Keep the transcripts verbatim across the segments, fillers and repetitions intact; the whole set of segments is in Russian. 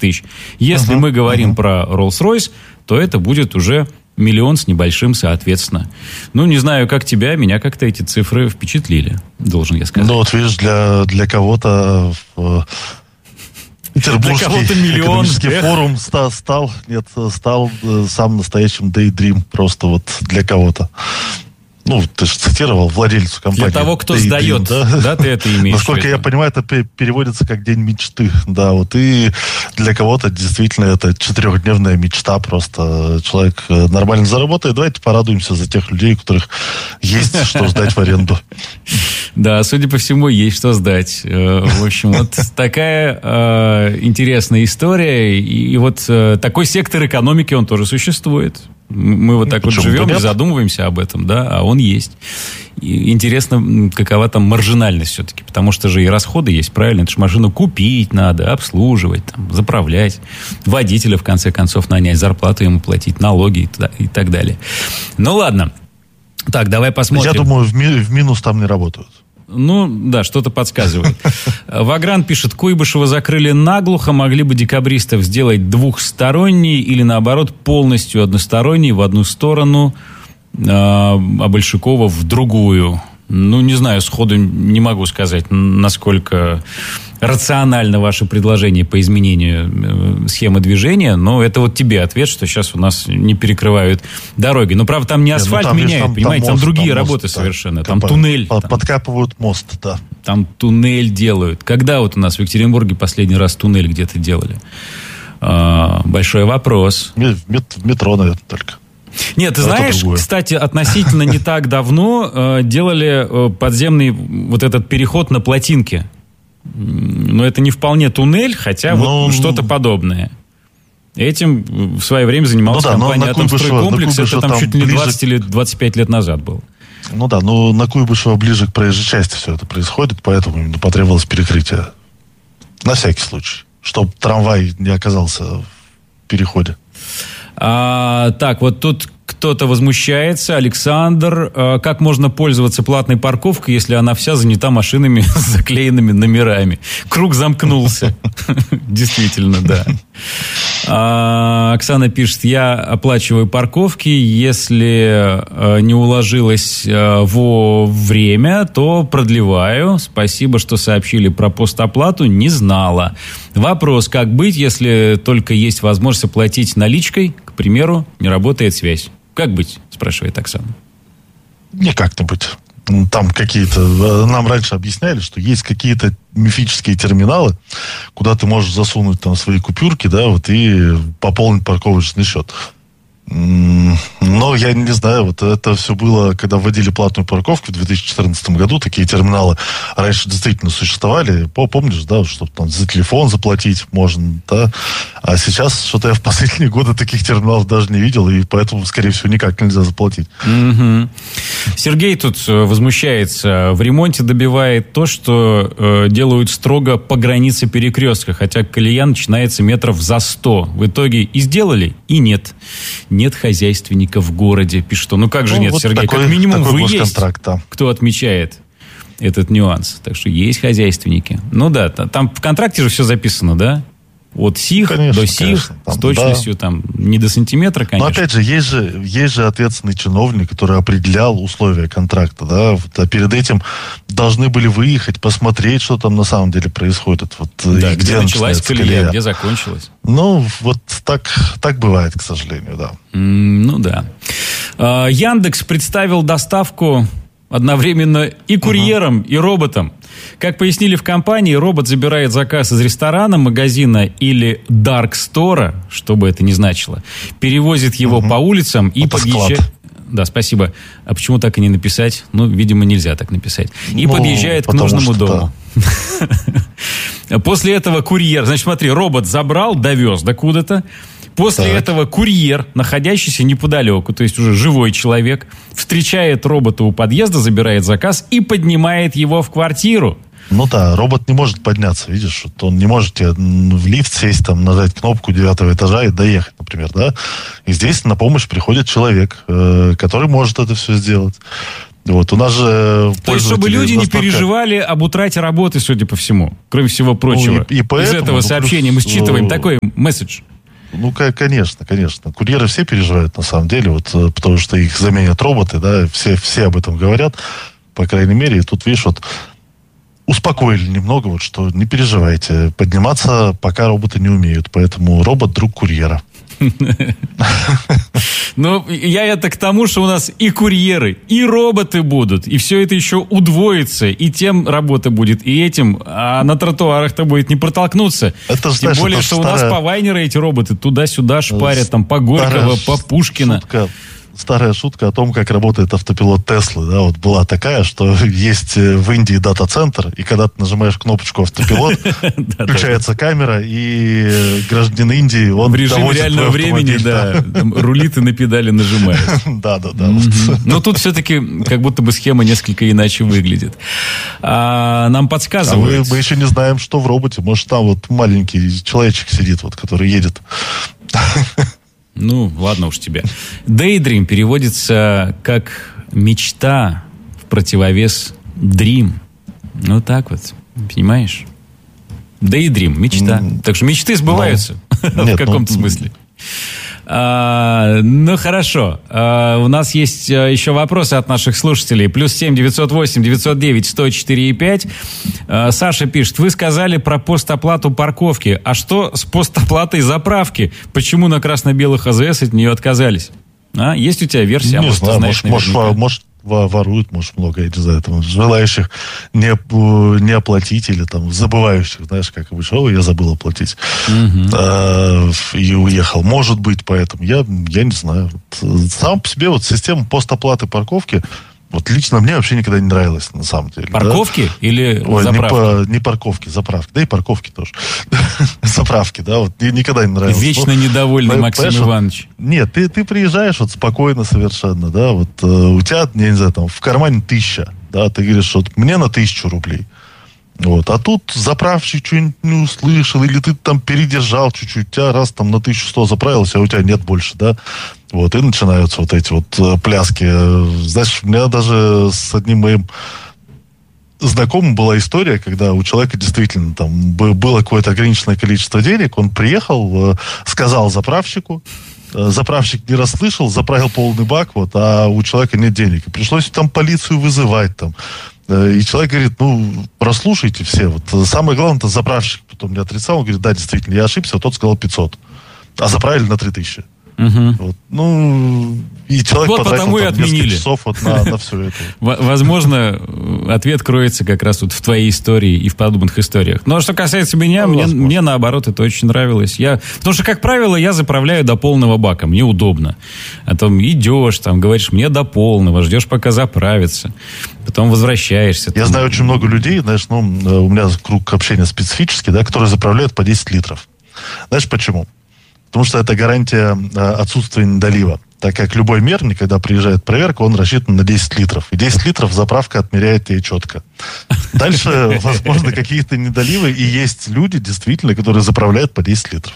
тысяч. Если uh-huh. мы говорим uh-huh. про Rolls-Royce, то это будет уже миллион с небольшим, соответственно. Ну, не знаю, как тебя, меня как-то эти цифры впечатлили, должен я сказать. Ну, вот видишь, для, для кого-то... В... Петербургский экономический эх. форум стал, стал, нет, стал э, самым настоящим Daydream просто вот для кого-то. Ну, ты же цитировал владельцу компании. Для того, кто Daydream, сдает, да? да, ты это имеешь. Насколько я понимаю, это переводится как день мечты. Да, вот и для кого-то действительно это четырехдневная мечта. Просто человек нормально заработает. Давайте порадуемся за тех людей, у которых есть что сдать в аренду. Да, судя по всему, есть что сдать. В общем, вот такая э, интересная история. И, и вот э, такой сектор экономики, он тоже существует. Мы вот так Почему вот живем и задумываемся об этом, да, а он есть. И интересно, какова там маржинальность все-таки, потому что же и расходы есть, правильно? Это же машину купить надо, обслуживать, там, заправлять, водителя, в конце концов, нанять, зарплату ему платить, налоги и так далее. Ну, ладно. Так, давай посмотрим. Я думаю, в, ми- в минус там не работают. Ну, да, что-то подсказывает. Вагран пишет, Куйбышева закрыли наглухо, могли бы декабристов сделать двухсторонний или, наоборот, полностью односторонний в одну сторону, а Большакова в другую. Ну, не знаю, сходу не могу сказать, насколько рационально ваше предложение по изменению схемы движения, но это вот тебе ответ, что сейчас у нас не перекрывают дороги. Но, правда, там не асфальт ну, там меняют, там, понимаете, там, мост, там другие там работы мост, совершенно. Там, там туннель. Под, там, подкапывают мост, да. Там туннель делают. Когда вот у нас в Екатеринбурге последний раз туннель где-то делали? А, большой вопрос. В метро, наверное, только. Нет, ты знаешь, другое. Кстати, относительно не так давно э, делали э, подземный вот этот переход на плотинке. Но это не вполне туннель, хотя Но... вот что-то подобное. Этим в свое время занималась ну, да, компания «Атомстройкомплекс». Это там, там чуть ли не двадцать ближе... или двадцать пять лет назад был. Ну да, но на Куйбышево ближе к проезжей части все это происходит, поэтому именно потребовалось перекрытие. На всякий случай. Чтобы трамвай не оказался в переходе. А, так, вот тут кто-то возмущается. Александр, а, как можно пользоваться платной парковкой, если она вся занята машинами с заклеенными номерами? Круг замкнулся. Действительно, да. А, Оксана пишет, я оплачиваю парковки, если а, не уложилось а, во время, то продлеваю. Спасибо, что сообщили про постоплату, не знала. Вопрос, как быть, если только есть возможность оплатить наличкой, к примеру, не работает связь? Как быть, спрашивает Оксана. Никак не быть. Там какие-то... Нам раньше объясняли, что есть какие-то мифические терминалы, куда ты можешь засунуть там свои купюрки, да, вот и пополнить парковочный счет. Но я не знаю, вот это все было, когда вводили платную парковку в две тысячи четырнадцатом году, такие терминалы раньше действительно существовали. Помнишь, да, чтобы там за телефон заплатить можно, да. А сейчас что-то я в последние годы таких терминалов даже не видел, и поэтому, скорее всего, никак нельзя заплатить. Mm-hmm. Сергей тут возмущается. В ремонте добивает то, что э, делают строго по границе перекрестка, хотя колея начинается метров за сто. В итоге и сделали, и нет. Нет хозяйственника в городе, пишет он. Ну как же ну, нет, вот Сергей? Такой, как минимум вы есть, да. Кто отмечает этот нюанс. Так что есть хозяйственники. Ну да, там в контракте же все записано, да? От сих конечно, до сих, там, с точностью да. там не до сантиметра, конечно. Но опять же, есть же, есть же ответственный чиновник, который определял условия контракта, да, вот, а перед этим должны были выехать, посмотреть, что там на самом деле происходит. Вот, да, где, где началась колея, где закончилась. Ну, вот так, так бывает, к сожалению, да. Mm, ну да. А, Яндекс представил доставку одновременно и курьером, uh-huh. и роботом. Как пояснили в компании, робот забирает заказ из ресторана, магазина или дарк-стора, что бы это ни значило, перевозит его uh-huh. по улицам и это подъезжает... Склад. Да, спасибо. А почему так и не написать? Ну, видимо, нельзя так написать. И ну, подъезжает к нужному дому. Да. После этого курьер... Значит, смотри, робот забрал, довез до куда-то. После так. этого курьер, находящийся неподалеку, то есть уже живой человек, встречает робота у подъезда, забирает заказ и поднимает его в квартиру. Ну да, робот не может подняться, видишь, вот он не может тебе в лифт сесть, там, нажать кнопку девятого этажа и доехать, например, да. И здесь на помощь приходит человек, э, который может это все сделать. Вот, у нас же... То есть, чтобы люди настолько... не переживали об утрате работы, судя по всему, кроме всего прочего. Ну, и, и поэтому, из этого ну, сообщения плюс, мы считываем ну, такой месседж. Ну, конечно, конечно. Курьеры все переживают, на самом деле, вот, потому что их заменят роботы, да, все, все об этом говорят, по крайней мере. И тут, видишь, вот успокоили немного, вот, что не переживайте, подниматься пока роботы не умеют, поэтому робот друг курьера. Ну, я это к тому, что у нас и курьеры, и роботы будут, и все это еще удвоится, и тем работа будет, и этим, а на тротуарах-то будет не протолкнуться. Это, Тем знаешь, более, что старая... у нас по Вайнеру эти роботы туда-сюда шпарят, там, по Горького, по Пушкина. Шутка. Старая шутка о том, как работает автопилот Теслы, да, вот была такая, что есть в Индии дата-центр, и когда ты нажимаешь кнопочку автопилот, включается камера, и гражданин Индии, он в режиме реального времени, да, рулит и на педали нажимает. Да, да, да. Но тут все-таки как будто бы схема несколько иначе выглядит. Нам подсказывают. Мы еще не знаем, что в роботе. Может, там вот маленький человечек сидит, вот, который едет. Ну, ладно уж тебе. Daydream переводится как мечта в противовес dream. Ну, так вот, понимаешь? Daydream, мечта. Mm. Так что мечты сбываются no. в Нет, каком-то no. смысле. А, ну, хорошо. А, у нас есть еще вопросы от наших слушателей. Плюс семь девятьсот восемь девятьсот девять сто четыре и пять. А, Саша пишет. Вы сказали про постоплату парковки. А что с постоплатой заправки? Почему на красно-белых АЗС от нее отказались? А? Есть у тебя версия? Не а, знаю, может, может, может воруют, может, много, я не знаю, там, желающих не, не оплатить или там забывающих, знаешь, как обычно, я забыл оплатить угу. а, и уехал. Может быть, поэтому я, я не знаю. Вот, сам по себе вот система постоплаты парковки вот лично мне вообще никогда не нравилась, на самом деле. Парковки да? или Ой, заправки? Не, по, не парковки, заправки. Да и парковки тоже. Заправки, да, вот никогда не нравилось. Вечно недовольный Максим Иванович. Нет, ты, ты приезжаешь вот спокойно совершенно, да, вот э, у тебя, я не знаю, там, в кармане тысяча, да, ты говоришь, вот мне на тысячу рублей. Вот, а тут заправщик что-нибудь не услышал, или ты там передержал чуть-чуть, у тебя раз там на тысячу сто заправился, а у тебя нет больше, да. Вот, и начинаются вот эти вот э, пляски. Знаешь, у меня даже с одним моим знакомым была история, когда у человека действительно там было какое-то ограниченное количество денег, он приехал, э, сказал заправщику, э, заправщик не расслышал, заправил полный бак, вот, а у человека нет денег. И пришлось там полицию вызывать там. Э, и человек говорит, ну, прослушайте все. Вот, самое главное, это заправщик потом не отрицал, он говорит, да, действительно, я ошибся, тот сказал пятьсот, а заправили на три тысячи. Угу. Вот, ну, и человек вот потратил там, несколько часов вот на, на все это. Возможно, ответ кроется как раз вот в твоей истории и в подобных историях. Но что касается меня, ну, мне, мне наоборот это очень нравилось. Я, потому что, как правило, я заправляю до полного бака. Мне удобно. А там идешь, там говоришь, мне до полного, ждешь, пока заправится. Потом возвращаешься. Я там. знаю очень много людей, знаешь, ну, у меня круг общения специфический, да, которые заправляют по десять литров. Знаешь почему? Потому что это гарантия отсутствия недолива. Так как любой мерник, когда приезжает проверка, он рассчитан на десять литров. И десять литров заправка отмеряет тебе четко. Дальше, возможно, какие-то недоливы. И есть люди, действительно, которые заправляют по десять литров.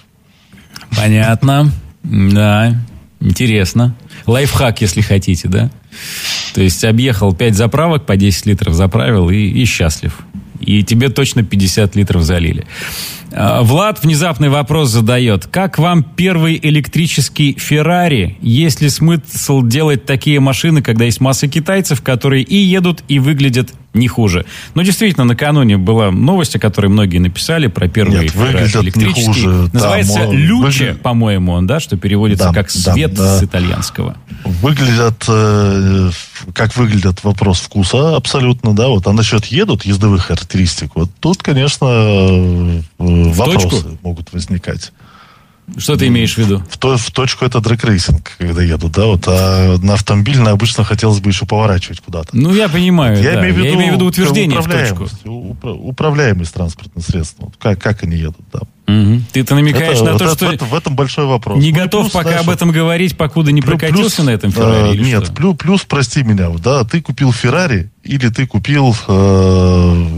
Понятно. Да. Интересно. Лайфхак, если хотите, да? То есть объехал пять заправок, по десять литров заправил и, и счастлив. И тебе точно пятьдесят литров залили. Влад внезапный вопрос задает. Как вам первый электрический Феррари? Есть ли смысл делать такие машины, когда есть масса китайцев, которые и едут, и выглядят не хуже? Ну, действительно, накануне была новость, о которой многие написали, про первый Феррари электрический. Хуже. Называется да, Люче, выгля... по-моему, он, да, что переводится да, как свет да, да. с итальянского. Выглядят, э, как выглядят, вопрос вкуса абсолютно, да, вот. А насчет едут, ездовых характеристик, вот тут, конечно, э, вопросы точку? могут возникать. Что ты имеешь в виду? В, то, в точку это дрэг-рейсинг, когда едут, да, вот, а на автомобильно обычно хотелось бы еще поворачивать куда-то. Ну, я понимаю, я, да. имею в виду, я имею в виду утверждение в точку. Упра- управляемость транспортных средств, вот, как, как они едут, да. Угу. Ты-то намекаешь это, на вот то, это, что... В, в этом большой вопрос. Не ну, готов плюс, пока знаешь, об этом говорить, покуда не плюс, прокатился на этом Феррари? Э, нет, плюс, плюс, прости меня, да, ты купил Феррари или ты купил э,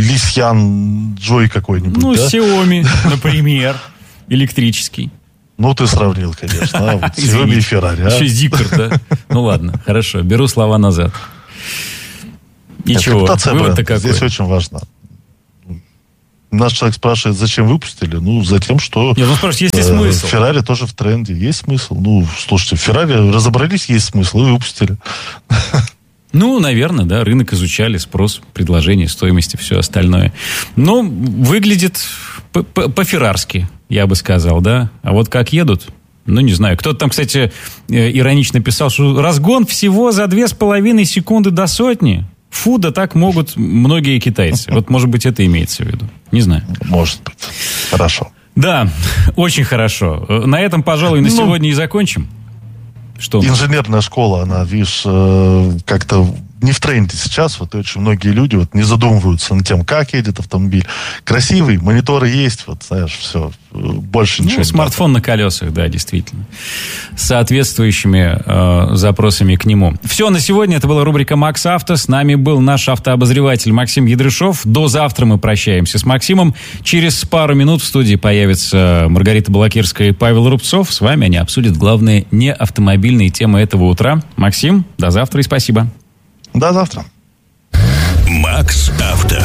Лисьян Джой какой-нибудь, ну, да? Xiaomi, например, электрический. Ну, ты сравнил, конечно. А, вот Xiaomi и Феррари. Еще Зикр, да? Ну, ладно, хорошо, беру слова назад. И чего? Репутация бренда какой? Здесь очень важна. Наш человек спрашивает, зачем выпустили? Ну, за тем, что... Нет, он спрашивает, есть ли смысл? Феррари тоже в тренде. Есть смысл? Ну, слушайте, Феррари разобрались, есть смысл, и выпустили. Ну, наверное, да, рынок изучали, спрос, предложение, стоимость и все остальное. Но выглядит по-феррарски, я бы сказал, да. А вот как едут, ну, не знаю. Кто-то там, кстати, иронично писал, что разгон всего за две с половиной секунды до сотни. Фу, да так могут многие китайцы. Вот, может быть, это имеется в виду. Не знаю. Может быть. Хорошо. Да, очень хорошо. На этом, пожалуй, на ну, сегодня и закончим. Что? Инженерная школа, она, видишь, как-то не в тренде сейчас. Вот очень многие люди вот не задумываются над тем, как едет автомобиль. Красивый, мониторы есть, вот, знаешь, все. Больше ничего. Ну, смартфон на колесах, да, действительно. С соответствующими э, запросами к нему. Все, на сегодня. Это была рубрика «Макс Авто». С нами был наш автообозреватель Максим Ядрышов. До завтра мы прощаемся с Максимом. Через пару минут в студии появятся Маргарита Балакирская и Павел Рубцов. С вами они обсудят главные неавтомобильные темы этого утра. Максим, до завтра и спасибо. До завтра. Макс Авто.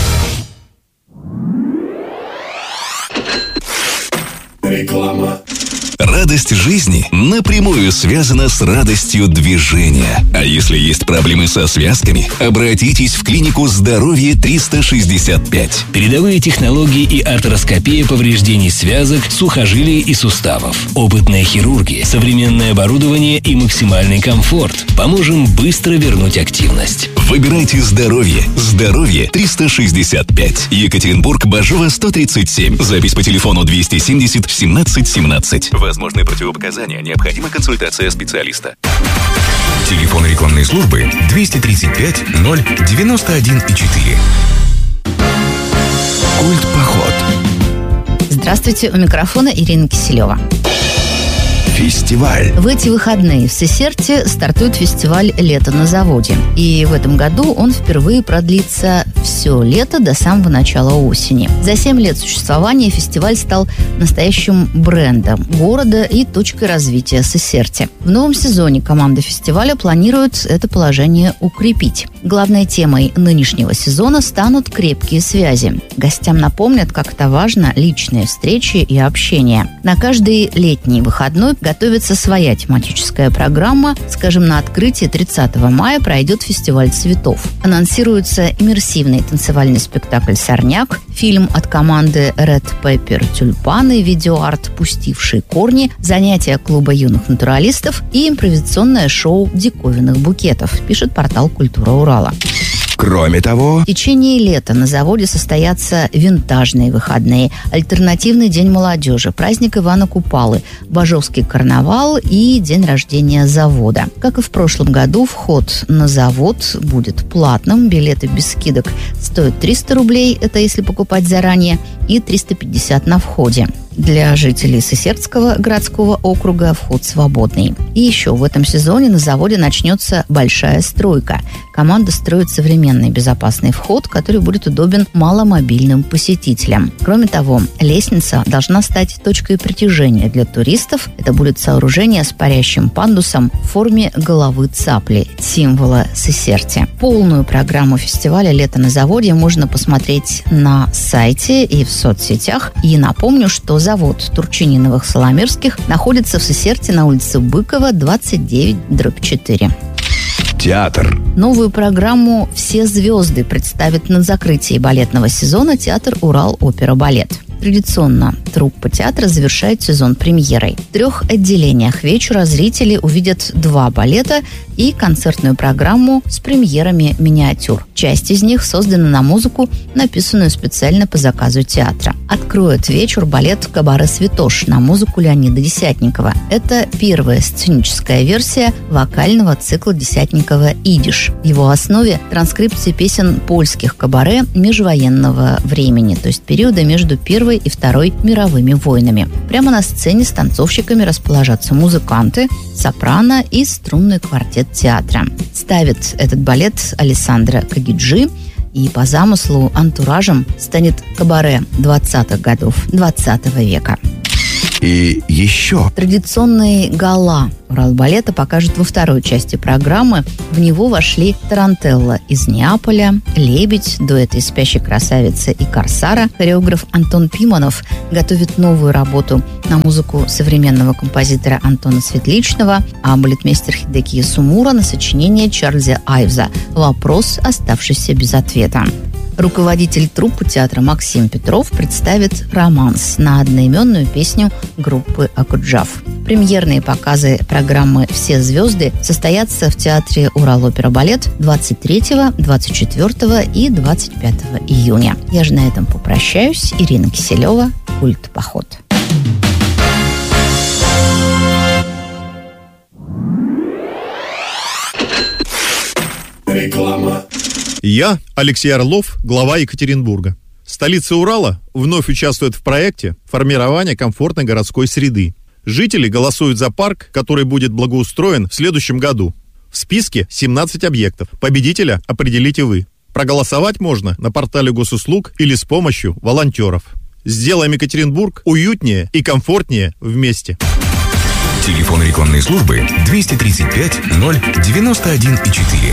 Реклама. Радость жизни напрямую связана с радостью движения. А если есть проблемы со связками, обратитесь в клинику «Здоровье триста шестьдесят пять». Передовые технологии и артроскопия повреждений связок, сухожилий и суставов. Опытная хирургия, современное оборудование и максимальный комфорт. Поможем быстро вернуть активность. Выбирайте здоровье. «Здоровье триста шестьдесят пять». Екатеринбург, Бажова, сто тридцать семь. Запись по телефону двести семьдесят семнадцать семнадцать. Возможны противопоказания. Необходима консультация специалиста. Телефон рекламной службы двести тридцать пять ноль девяносто один четыре. Культ-поход. Здравствуйте, у микрофона Ирина Киселева. Фестиваль. В эти выходные в Сесерте стартует фестиваль «Лето на заводе». И в этом году он впервые продлится все лето до самого начала осени. За семь лет существования фестиваль стал настоящим брендом города и точкой развития Сесерте. В новом сезоне команда фестиваля планирует это положение укрепить. Главной темой нынешнего сезона станут крепкие связи. Гостям напомнят, как это важно, личные встречи и общение. На каждый летний выходной готовится своя тематическая программа. Скажем, на открытии тридцатого мая пройдет фестиваль цветов. Анонсируется иммерсивный танцевальный спектакль «Сорняк», фильм от команды Red Pepper «Тюльпаны», видеоарт «Пустившие корни», занятия клуба юных натуралистов и импровизационное шоу диковинных букетов, пишет портал «Культура Урала». Кроме того, в течение лета на заводе состоятся винтажные выходные, альтернативный день молодежи, праздник Ивана Купалы, Бажовский карнавал и день рождения завода. Как и в прошлом году, вход на завод будет платным, билеты без скидок стоят триста рублей, это если покупать заранее, и триста пятьдесят на входе. Для жителей Сесертского городского округа вход свободный. И еще в этом сезоне на заводе начнется большая стройка. Команда строит современный безопасный вход, который будет удобен маломобильным посетителям. Кроме того, лестница должна стать точкой притяжения для туристов. Это будет сооружение с парящим пандусом в форме головы цапли, символа Сесерти. Полную программу фестиваля «Лето на заводе» можно посмотреть на сайте и в соцсетях. И напомню, что завод Турчининовых-Соломирских находится в Сесерте на улице Быкова, двадцать девять дробь четыре. театр. Новую программу «Все звезды» представит на закрытии балетного сезона театр «Урал-опера-балет». Традиционно труппа театра завершает сезон премьерой. В трех отделениях вечера зрители увидят два балета и концертную программу с премьерами миниатюр. Часть из них создана на музыку, написанную специально по заказу театра. Откроет вечер балет «Кабаре Святош» на музыку Леонида Десятникова. Это первая сценическая версия вокального цикла Десятникова «Идиш». В его основе транскрипции песен польских кабаре межвоенного времени, то есть периода между Первой и Второй мировыми войнами. Прямо на сцене с танцовщиками расположатся музыканты, сопрано и струнный квартет театра. Ставит этот балет Алессандро Кагиджи, и по замыслу антуражем станет кабаре двадцатых годов двадцатого века. И еще традиционные гала Уралбалета покажет во второй части программы. В него вошли Тарантелла из Неаполя, Лебедь, дуэт из «Спящей красавицы» и «Корсара». Хореограф Антон Пиманов готовит новую работу на музыку современного композитора Антона Светличного, а балетмейстер Хидеки Сумура на сочинение Чарльза Айвза «Вопрос, оставшийся без ответа». Руководитель труппы театра Максим Петров представит романс на одноименную песню группы «Акуджав». Премьерные показы программы «Все звезды» состоятся в театре Урал-Опера-Балет двадцать третьего, двадцать четвёртого и двадцать пятого июня. Я же на этом попрощаюсь. Ирина Киселева, «Культ Поход». Реклама. Я, Алексей Орлов, глава Екатеринбурга. Столица Урала вновь участвует в проекте формирования комфортной городской среды. Жители голосуют за парк, который будет благоустроен в следующем году. В списке семнадцать объектов. Победителя определите вы. Проголосовать можно на портале госуслуг или с помощью волонтеров. Сделаем Екатеринбург уютнее и комфортнее вместе. Телефон рекламной службы двести тридцать пять ноль девяносто один и четыре.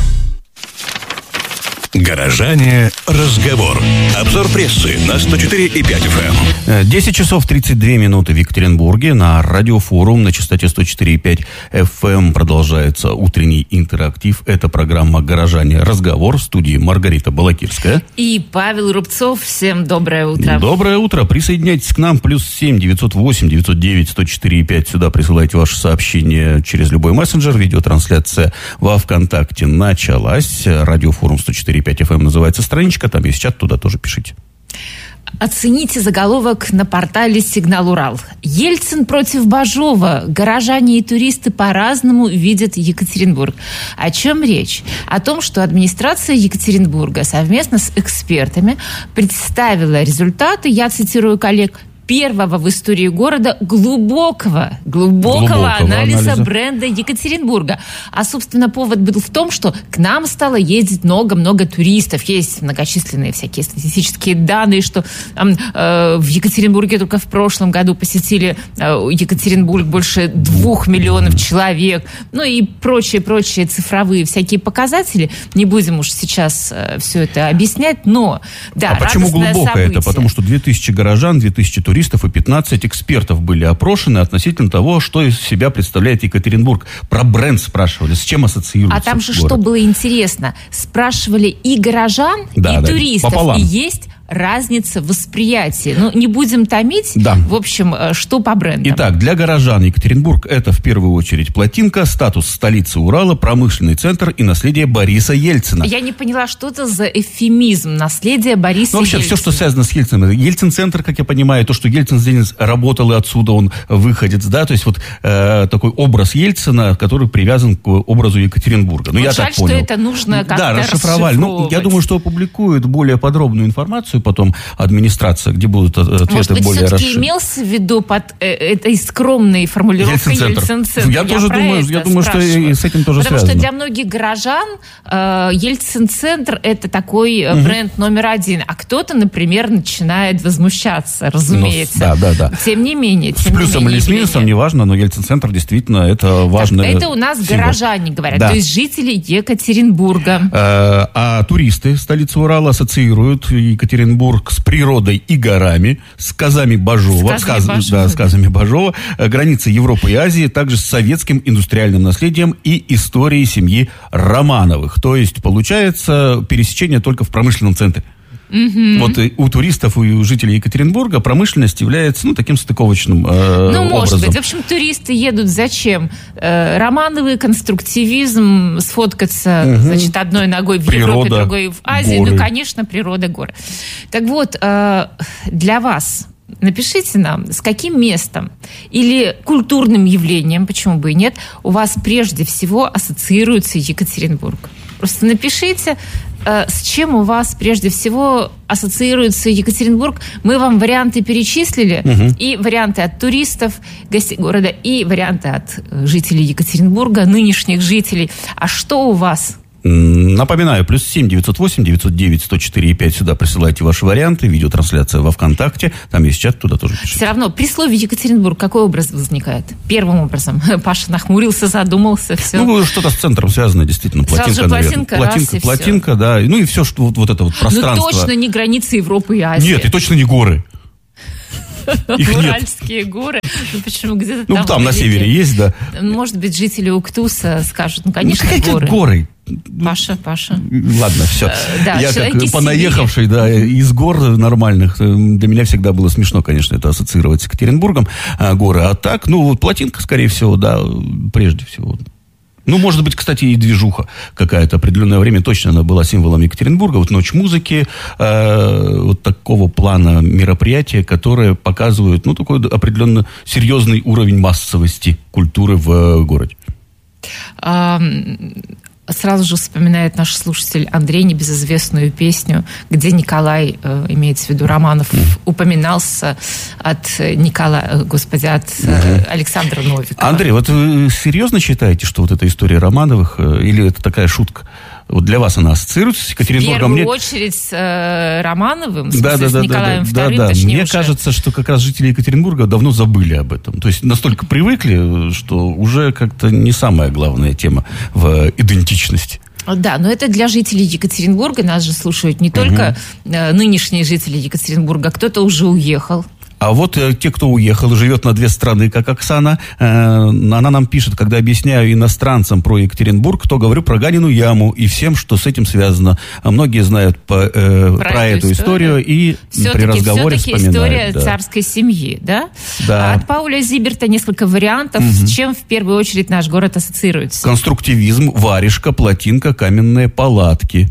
Горожане. Разговор. Обзор прессы на сто четыре и пять эф эм. десять часов тридцать две минуты в Екатеринбурге. На радиофорум на частоте сто четыре и пять эф эм продолжается утренний интерактив. Это программа «Горожане. Разговор». В студии Маргарита Балакирская. И Павел Рубцов. Всем доброе утро. Доброе утро. Присоединяйтесь к нам. Плюс семь девятьсот восемь девятьсот девять сто четыре и пять. Сюда присылайте ваши сообщения через любой мессенджер. Видеотрансляция во ВКонтакте началась. Радиофорум сто четыре и пять эф эм называется страничка. Там есть чат, туда тоже пишите. Оцените заголовок на портале «Сигнал Урал». Ельцин против Бажова. Горожане и туристы по-разному видят Екатеринбург. О чем речь? О том, что администрация Екатеринбурга совместно с экспертами представила результаты, я цитирую коллег, первого в истории города глубокого, глубокого, глубокого анализа, анализа бренда Екатеринбурга. А, собственно, повод был в том, что к нам стало ездить много-много туристов. Есть многочисленные всякие статистические данные, что э, в Екатеринбурге только в прошлом году посетили э, Екатеринбург больше двух миллионов человек. Ну и прочие-прочие цифровые всякие показатели. Не будем уж сейчас э, все это объяснять, но... Да, а почему глубоко это? Потому что две тысячи горожан, две тысячи туристов, туристов и пятнадцать экспертов были опрошены относительно того, что из себя представляет Екатеринбург. Про бренд спрашивали, с чем ассоциируется А там же город. Что было интересно? Спрашивали и горожан, да, и да, туристов. пополам. И есть разница в восприятии. Ну, не будем томить. Да. В общем, что по брендам. Итак, для горожан Екатеринбург – это в первую очередь плотинка, статус столицы Урала, промышленный центр и наследие Бориса Ельцина. Я не поняла, что это за эвфемизм наследие Бориса ну, вообще, Ельцина. все, что связано с Ельцином. Ельцин-центр, как я понимаю, то, что Ельцин здесь работал, и отсюда он выходец, да, то есть вот э, такой образ Ельцина, который привязан к образу Екатеринбурга. Ну, вот я жаль, так понял. что это нужно как-то Да, расшифровали. Ну, я думаю, что опубликуют более подробную информацию потом администрация, где будут ответы Может быть, более расширенные. все-таки имелся в виду под э, этой скромной формулировкой Ельцин-центр. Ельцин-центр? Я, я тоже думаю, я думаю что и с этим тоже Потому связано. что для многих горожан э, Ельцин-центр – это такой угу. бренд номер один. А кто-то, например, начинает возмущаться, разумеется. Ну, да, да, да. Тем не менее. Тем с плюсом не менее, или с минусом, неважно, но Ельцин-центр действительно это важно. Это у нас символ. Горожане говорят, да. то есть жители Екатеринбурга. А, а туристы столицы Урала ассоциируют Екатеринбург с природой и горами, с сказами Бажова, сказами, сказ, Бажова. Да, сказами Бажова, границы Европы и Азии, также с советским индустриальным наследием и историей семьи Романовых. То есть, получается, пересечение только в промышленном центре. Mm-hmm. Вот и у туристов, и у жителей Екатеринбурга промышленность является, ну, таким стыковочным э, Ну, может образом. быть. В общем, туристы едут зачем? Э, романовый конструктивизм, сфоткаться, mm-hmm. значит, одной ногой в природа, Европе, другой в Азии. горы. Ну, конечно, природа, горы. Так вот, э, для вас... Напишите нам, с каким местом или культурным явлением, почему бы и нет, у вас прежде всего ассоциируется Екатеринбург. Просто напишите, э, с чем у вас прежде всего ассоциируется Екатеринбург. Мы вам варианты перечислили, угу. и варианты от туристов, гостей города, и варианты от жителей Екатеринбурга, нынешних жителей. А что у вас? Напоминаю, плюс семь девятьсот восемь девятьсот девять сто четыре и пять. Сюда присылайте ваши варианты. Видеотрансляция во ВКонтакте. Там есть чат, туда тоже пишите. Все равно при слове Екатеринбург какой образ возникает? Первым образом. Паша нахмурился, задумался, все. Ну, что-то с центром связано, действительно. Плотинка, Сразу же плотинка, наверное. Плотинка, раз, и плотинка, да. Ну и все, что вот, вот это вот пространство. Ну точно не границы Европы и Азии. Нет, и точно не горы. Их Уральские нет. Горы. Ну почему? Где-то ну, там, там на севере есть, да. Может быть, жители Уктуса скажут, ну, конечно, ну, какие горы. горы? Паша, Паша. Ладно, все. Да, я как понаехавший, да, из гор нормальных, для меня всегда было смешно, конечно, это ассоциировать с Екатеринбургом, а, горы. А так, ну, вот плотинка, скорее всего, да, прежде всего. Ну, может быть, кстати, и движуха какая-то. Определенное время точно она была символом Екатеринбурга. Вот Ночь музыки, э, вот такого плана мероприятия, которые показывают, ну, такой определенно серьезный уровень массовости культуры в э, городе. Сразу же вспоминает наш слушатель Андрей небезызвестную песню, где Николай, э, имеется в виду Романов, mm. упоминался от Николая, господи, от mm-hmm. Александра Новикова. Андрей, вот вы серьезно считаете, что вот эта история Романовых, э, или это такая шутка? Вот для вас она ассоциируется с Екатеринбургом? В первую Мне... очередь с э, Романовым, да, да, да, с Николаем да, вторым, да, да. точнее Мне уже. кажется, что как раз жители Екатеринбурга давно забыли об этом. То есть настолько привыкли, что уже как-то не самая главная тема в идентичности. Да, но это для жителей Екатеринбурга. Нас же слушают не только угу. нынешние жители Екатеринбурга, кто-то уже уехал. А вот э, те, кто уехал, живет на две страны, как Оксана, э, она нам пишет, когда объясняю иностранцам про Екатеринбург, то говорю про Ганину яму и всем, что с этим связано. А многие знают по, э, про, про эту историю, историю и все-таки, при разговоре все-таки вспоминают. История да. царской семьи, да? Да. От Пауля Зиберта несколько вариантов, угу. с чем в первую очередь наш город ассоциируется. Конструктивизм, варежка, плотинка, каменные палатки.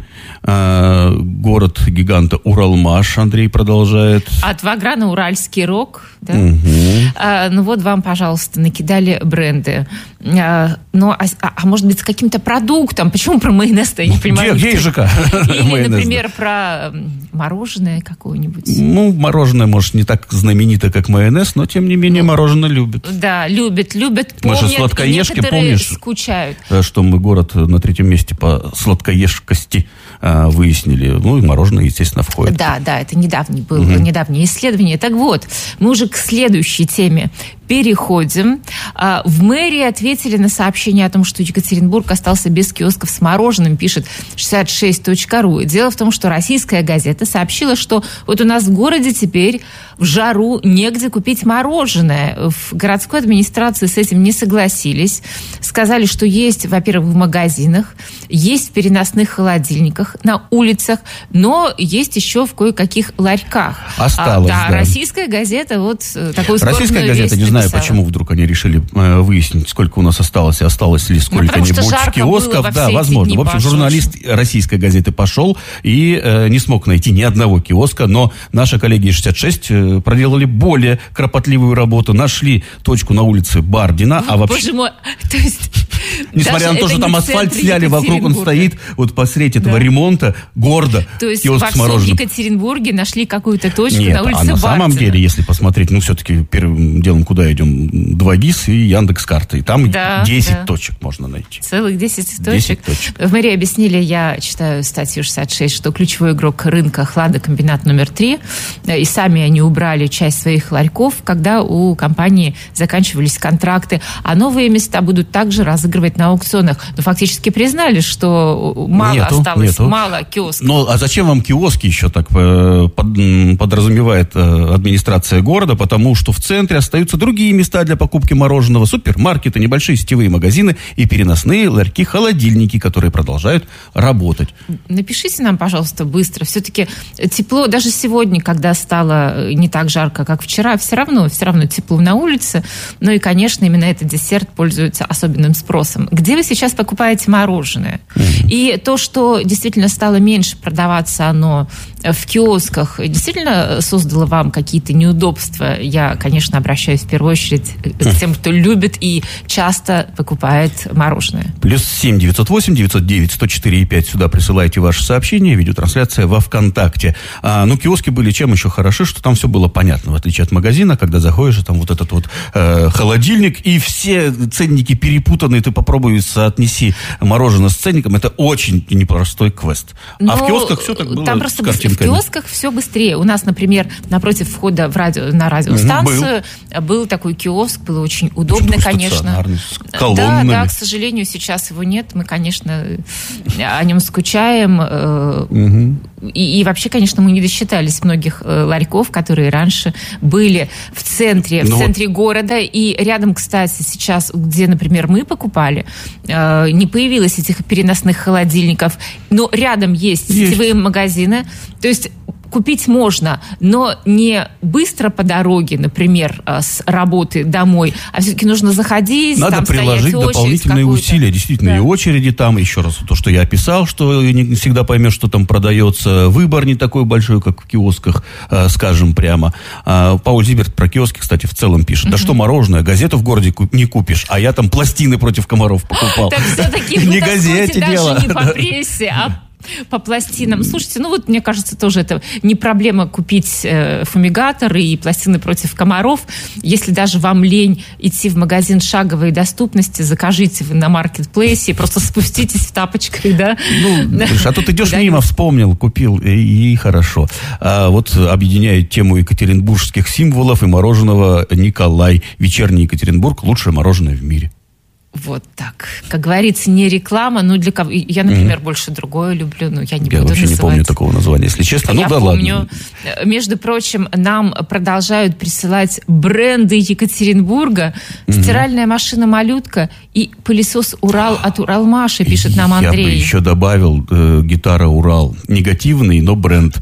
Э, город-гиганта Уралмаш, Андрей продолжает. От Ваграна Уральский рок, да? Угу. А, ну вот вам, пожалуйста, накидали бренды. А, ну, а, а может быть, с каким-то продуктом? Почему про майонез-то, я не понимаю. Где, где ЖК? Или, например, про мороженое какое-нибудь. Ну, мороженое, может, не так знаменито, как майонез, но, тем не менее, мороженое любят. Да, любят, любят, помнят. Мы же и сладкоежки, некоторые помнишь, скучают. Что мы город на третьем месте по сладкоежкости а, выяснили. Ну, и мороженое, естественно, входит. Да, да, это недавнее было, угу. недавнее исследование. Так вот, мы уже к следующей теме переходим. В мэрии ответили на сообщение о том, что Екатеринбург остался без киосков с мороженым, пишет шестьдесят шесть точка ру. Дело в том, что российская газета сообщила, что вот у нас в городе теперь в жару негде купить мороженое. В городской администрации с этим не согласились. Сказали, что есть, во-первых, в магазинах, есть в переносных холодильниках, на улицах, но есть еще в кое-каких ларьках. Осталось, а, да, да. Российская газета вот такую Российская газета, не знаю, почему вдруг они решили э, выяснить, сколько у нас осталось, и осталось ли сколько-нибудь ну, киосков. Да, возможно. В общем, журналист российской газеты пошел и э, не смог найти ни одного киоска, но наши коллеги из шестьдесят шесть э, проделали более кропотливую работу, нашли точку на улице Бардина, ну, а вообще... Боже мой, то есть... Несмотря на то, что там асфальт сняли, вокруг он стоит, вот посреди этого да. ремонта, гордо, то есть киоск во с мороженым. В Екатеринбурге нашли какую-то точку Нет, на улице а на Бардина. самом деле, если посмотреть, ну, все-таки первым делом куда идем? два гис и Яндекс.Карты. И там да, десять да. точек можно найти. Целых десять точек? десять точек. В мэрии объяснили, я читаю статью шестьдесят шесть, что ключевой игрок рынка хладокомбинат номер три, и сами они убрали часть своих ларьков, когда у компании заканчивались контракты, а новые места будут также разыгрывать на аукционах. Но фактически признали, что мало нету, осталось, нету. мало киосков. Ну, а зачем вам киоски еще так под, подразумевает администрация города? Потому что в центре остаются другие места для покупки мороженого, супермаркеты, небольшие сетевые магазины и переносные ларьки-холодильники, которые продолжают работать. Напишите нам, пожалуйста, быстро. Все-таки тепло, даже сегодня, когда стало не так жарко, как вчера, все равно, все равно тепло на улице. Ну и, конечно, именно этот десерт пользуется особенным спросом. Где вы сейчас покупаете мороженое? Mm-hmm. И то, что действительно стало меньше продаваться, оно в киосках действительно создало вам какие-то неудобства? Я, конечно, обращаюсь в первую очередь к тем, кто любит и часто покупает мороженое. Плюс семь девятьсот восемь девятьсот девять сто четыре и пять. Сюда присылайте ваши сообщения. Видеотрансляция во ВКонтакте. А, ну, киоски были чем еще хороши, что там все было понятно. В отличие от магазина, когда заходишь, там вот этот вот э, холодильник, и все ценники перепутаны, ты попробуй соотнеси мороженое с ценником. Это очень непростой квест. Но а в киосках все так было там просто с картинками. В киосках все быстрее. У нас, например, напротив входа в радио, на радиостанцию был. был такой киоск, было очень удобно, очень конечно. С колоннами. Да, да, к сожалению, сейчас его нет. Мы, конечно, о нем скучаем. Угу. И, и вообще, конечно, мы не досчитались многих ларьков, которые раньше были в центре, в Но центре вот... города. И рядом, кстати, сейчас, где, например, мы покупали, не появилось этих переносных холодильников. Но рядом есть, есть. сетевые магазины. То есть купить можно, но не быстро по дороге, например, с работы домой, а все-таки нужно заходить, надо там приложить стоять, дополнительные усилия, действительно, да. И очереди там, еще раз, то, что я описал, что не всегда поймешь, что там продается, выбор не такой большой, как в киосках, скажем прямо. Пауль Зиберт про киоски, кстати, в целом пишет, да что мороженое, газету в городе не купишь, а я там пластины против комаров покупал. Так все-таки не газете дело. Даже не по прессе, а по пластинам. Слушайте, ну вот мне кажется, тоже это не проблема купить э, фумигатор и пластины против комаров. Если даже вам лень идти в магазин шаговой доступности, закажите вы на маркетплейсе и просто спуститесь в тапочках, да? Ну, а тут идешь мимо, вспомнил, купил, и, и хорошо. А вот объединяет тему екатеринбургских символов и мороженого Николай. Вечерний Екатеринбург – лучшее мороженое в мире. Вот так. Как говорится, не реклама, ну для кого... Я, например, mm-hmm. больше другое люблю, но я не я буду называть. Я вообще не помню такого названия, если честно. Ну я да помню. ладно. Между прочим, нам продолжают присылать бренды Екатеринбурга. Mm-hmm. Стиральная машина «Малютка» и пылесос «Урал» от «Уралмаши», пишет нам Андрей. Я бы еще добавил э, гитара «Урал». Негативный, но бренд.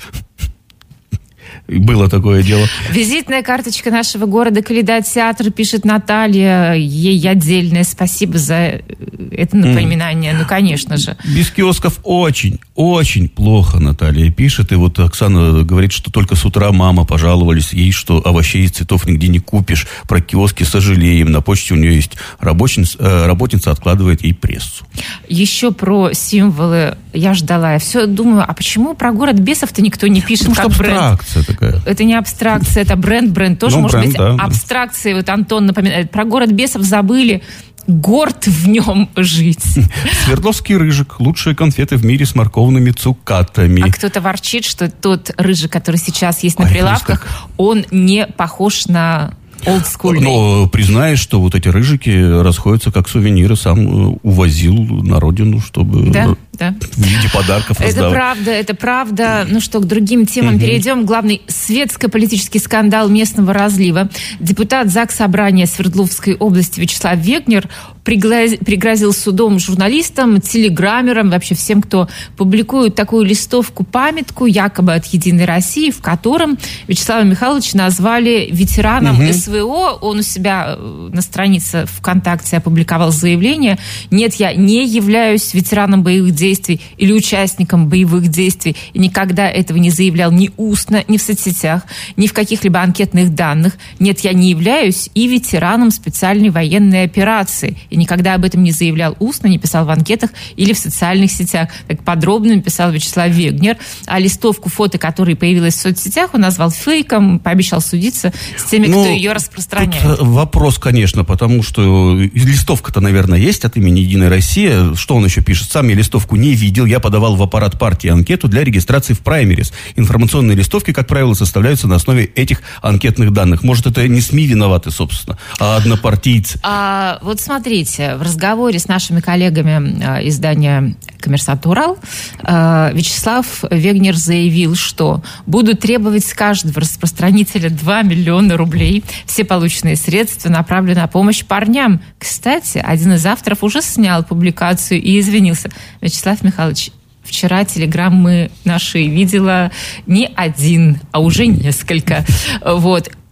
Было такое дело. Визитная карточка нашего города «Калейдотеатр», пишет Наталья. Ей отдельное спасибо за это напоминание. Mm. Ну, конечно же. Без киосков очень, очень плохо, Наталья пишет. И вот Оксана говорит, что только с утра мама пожаловались ей, что овощей и цветов нигде не купишь. Про киоски сожалеем. На почте у нее есть работница, э, работница откладывает ей прессу. Еще про символы я ждала. Я все думаю, а почему про город бесов-то никто не пишет, потому как бренд? Абстракция такая. Это не абстракция, это бренд. Бренд тоже ну, может бренд, быть да, абстракцией. Вот Антон напоминает. Про город бесов забыли. Горд в нем жить. Свердловский рыжик. Лучшие конфеты в мире с морковными цукатами. А кто-то ворчит, что тот рыжик, который сейчас есть на Ой, прилавках, он не похож на олдскульный. Но признаешь, что вот эти рыжики расходятся как сувениры. Сам увозил на родину, чтобы да, да. в виде подарков это раздавать. Это правда, это правда. Ну что, к другим темам угу. перейдем. Главный светско-политический скандал местного разлива. Депутат Заксобрания Свердловской области Вячеслав Вегнер пригрозил судом журналистам, телеграммерам, вообще всем, кто публикует такую листовку-памятку, якобы от «Единой России», в котором Вячеслава Михайловича назвали ветераном угу. СВО. Он у себя на странице ВКонтакте опубликовал заявление: «Нет, я не являюсь ветераном боевых действий или участником боевых действий, и никогда этого не заявлял ни устно, ни в соцсетях, ни в каких-либо анкетных данных. Нет, я не являюсь и ветераном специальной военной операции». И никогда об этом не заявлял устно, не писал в анкетах или в социальных сетях. Так подробно написал Вячеслав Вегнер. А листовку, фото, которая появилась в соцсетях, он назвал фейком, пообещал судиться с теми, ну, кто ее распространяет. Тут вопрос, конечно, потому что листовка-то, наверное, есть от имени «Единая Россия». Что он еще пишет? Сам я листовку не видел. Я подавал в аппарат партии анкету для регистрации в праймерис. Информационные листовки, как правило, составляются на основе этих анкетных данных. Может, это не СМИ виноваты, собственно, а однопартийцы. А вот смотрите, в разговоре с нашими коллегами э, издания «Коммерсант Урал» э, Вячеслав Вегнер заявил, что будут требовать с каждого распространителя два миллиона рублей. Все полученные средства направлены на помощь парням. Кстати, один из авторов уже снял публикацию и извинился. Вячеслав Михайлович, вчера телеграммы наши видела не один, а уже несколько. Вот.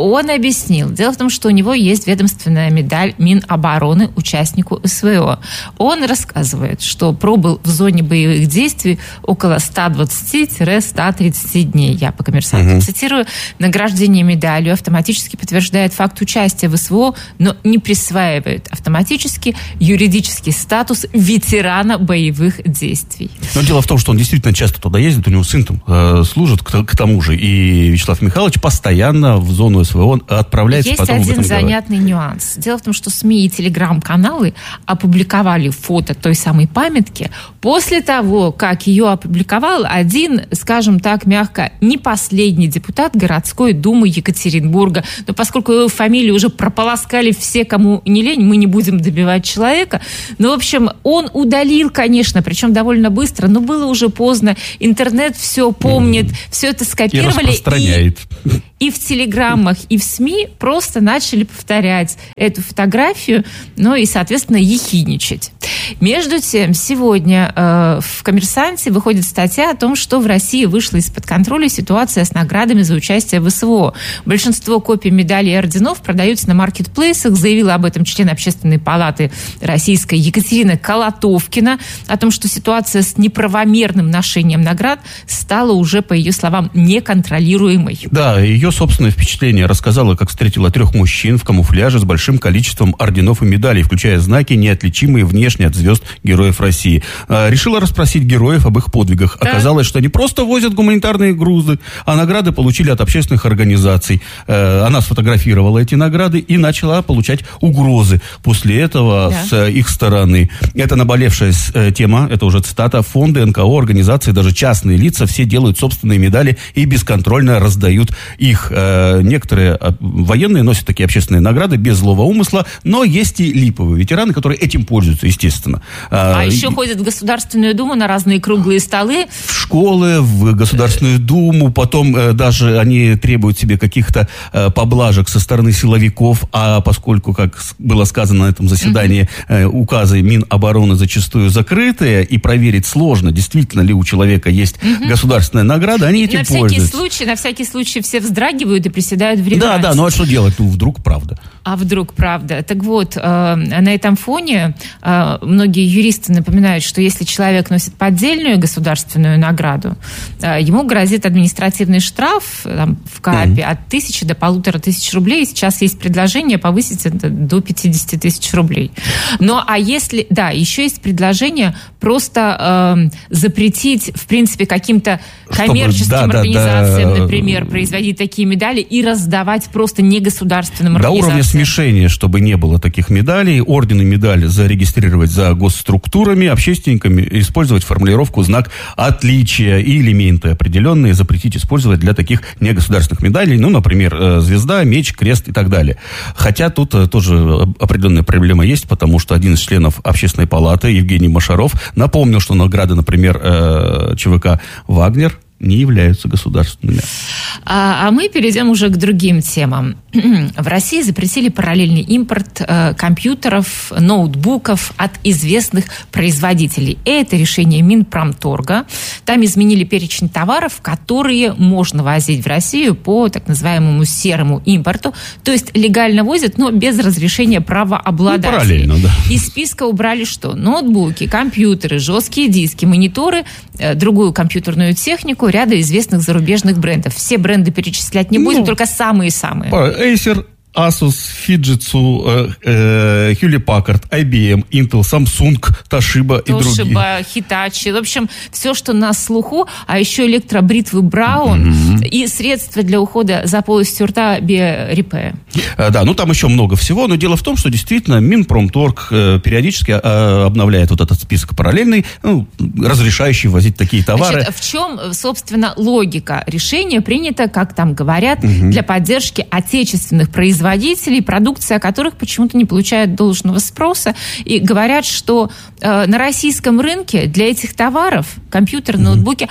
Он объяснил. Дело в том, что у него есть ведомственная медаль Минобороны участнику СВО. Он рассказывает, что пробыл в зоне боевых действий около сто двадцать - сто тридцать дней. Я по «Коммерсанту» угу. цитирую. Награждение медалью автоматически подтверждает факт участия в СВО, но не присваивает автоматически юридический статус ветерана боевых действий. Но дело в том, что он действительно часто туда ездит, у него сын там э, служит к, к тому же, и Вячеслав Михайлович постоянно в зону СВО он отправляется. Есть потом один занятный нюанс. Дело в том, что СМИ и телеграм-каналы опубликовали фото той самой памятки после того, как ее опубликовал один, скажем так, мягко, не последний депутат городской думы Екатеринбурга. Но поскольку его фамилию уже прополоскали все, кому не лень, мы не будем добивать человека. Но, в общем, он удалил, конечно, причем довольно быстро, но было уже поздно. Интернет все помнит, mm-hmm. все это скопировали. И распространяет. И, и в телеграммах, и в СМИ просто начали повторять эту фотографию, ну и, соответственно, ехидничать. Между тем, сегодня э, в «Коммерсанте» выходит статья о том, что в России вышла из-под контроля ситуация с наградами за участие в СВО. Большинство копий медалей и орденов продаются на маркетплейсах, заявила об этом член Общественной палаты российской Екатерина Колотовкина, о том, что ситуация с неправомерным ношением наград стала уже, по ее словам, неконтролируемой. Да, ее собственное впечатление рассказала, как встретила трех мужчин в камуфляже с большим количеством орденов и медалей, включая знаки, неотличимые внешне от звезд героев России. А, решила расспросить героев об их подвигах. Да. Оказалось, что они просто возят гуманитарные грузы, а награды получили от общественных организаций. А, она сфотографировала эти награды и начала получать угрозы после этого да. с их стороны. Это наболевшая тема, это уже цитата: фонды, эн ка о, организации, даже частные лица, все делают собственные медали и бесконтрольно раздают их. Некоторые военные носят такие общественные награды без злого умысла, но есть и липовые ветераны, которые этим пользуются, естественно. А, а еще и... ходят в Государственную Думу на разные круглые столы. В школы, в Государственную Думу, потом э, даже они требуют себе каких-то э, поблажек со стороны силовиков, а поскольку, как было сказано на этом заседании, э, указы Минобороны зачастую закрытые, и проверить сложно, действительно ли у человека есть mm-hmm. государственная награда, они этим на пользуются. Всякий случай, на всякий случай все вздрагивают и приседают в реверансе. Да, да, ну а что делать? Ну, вдруг правда. А вдруг правда? Так вот, э, на этом фоне э, многие юристы напоминают, что если человек носит поддельную государственную награду, э, ему грозит административный штраф там, в КАПе mm-hmm. от тысячи до полутора тысяч рублей. Сейчас есть предложение повысить это до пятьдесят тысяч рублей. Ну, а если... Да, еще есть предложение просто э, запретить, в принципе, каким-то коммерческим Чтобы, да, организациям, да, да, например, производить такие медали и раздавать просто негосударственным до организациям. Уровня смешения, чтобы не было таких медалей, орден и медаль зарегистрировать за госструктурами, общественниками, использовать формулировку «знак отличия» и элементы определенные запретить использовать для таких негосударственных медалей, ну, например, звезда, меч, крест и так далее. Хотя тут тоже определенная проблема есть, потому что один из членов Общественной палаты, Евгений Машаров, напомнил, что награды, например, ЧВК «Вагнер» не являются государственными. А, а мы перейдем уже к другим темам. В России запретили параллельный импорт э, компьютеров, ноутбуков от известных производителей. Это решение Минпромторга. Там изменили перечень товаров, которые можно возить в Россию по так называемому серому импорту. То есть легально возят, но без разрешения правообладателей. Ну, параллельно, да. Из списка убрали что? Ноутбуки, компьютеры, жесткие диски, мониторы, э, другую компьютерную технику, ряда известных зарубежных брендов. Все бренды перечислять не будем, ну, только самые-самые. Acer, Asus, Fujitsu, э, Hewlett Packard, ай би эм, Intel, Samsung, Toshiba и другие. Toshiba, Hitachi. В общем, все, что на слуху, а еще электробритвы Браун mm-hmm. и средства для ухода за полостью рта BioRepair. Да, ну там еще много всего, но дело в том, что действительно Минпромторг периодически обновляет вот этот список параллельный, ну, разрешающий возить такие товары. Значит, в чем, собственно, логика? Решение принято, как там говорят, mm-hmm. для поддержки отечественных производителей, производителей, продукция которых почему-то не получает должного спроса. И говорят, что э, на российском рынке для этих товаров, компьютеры, ноутбуки,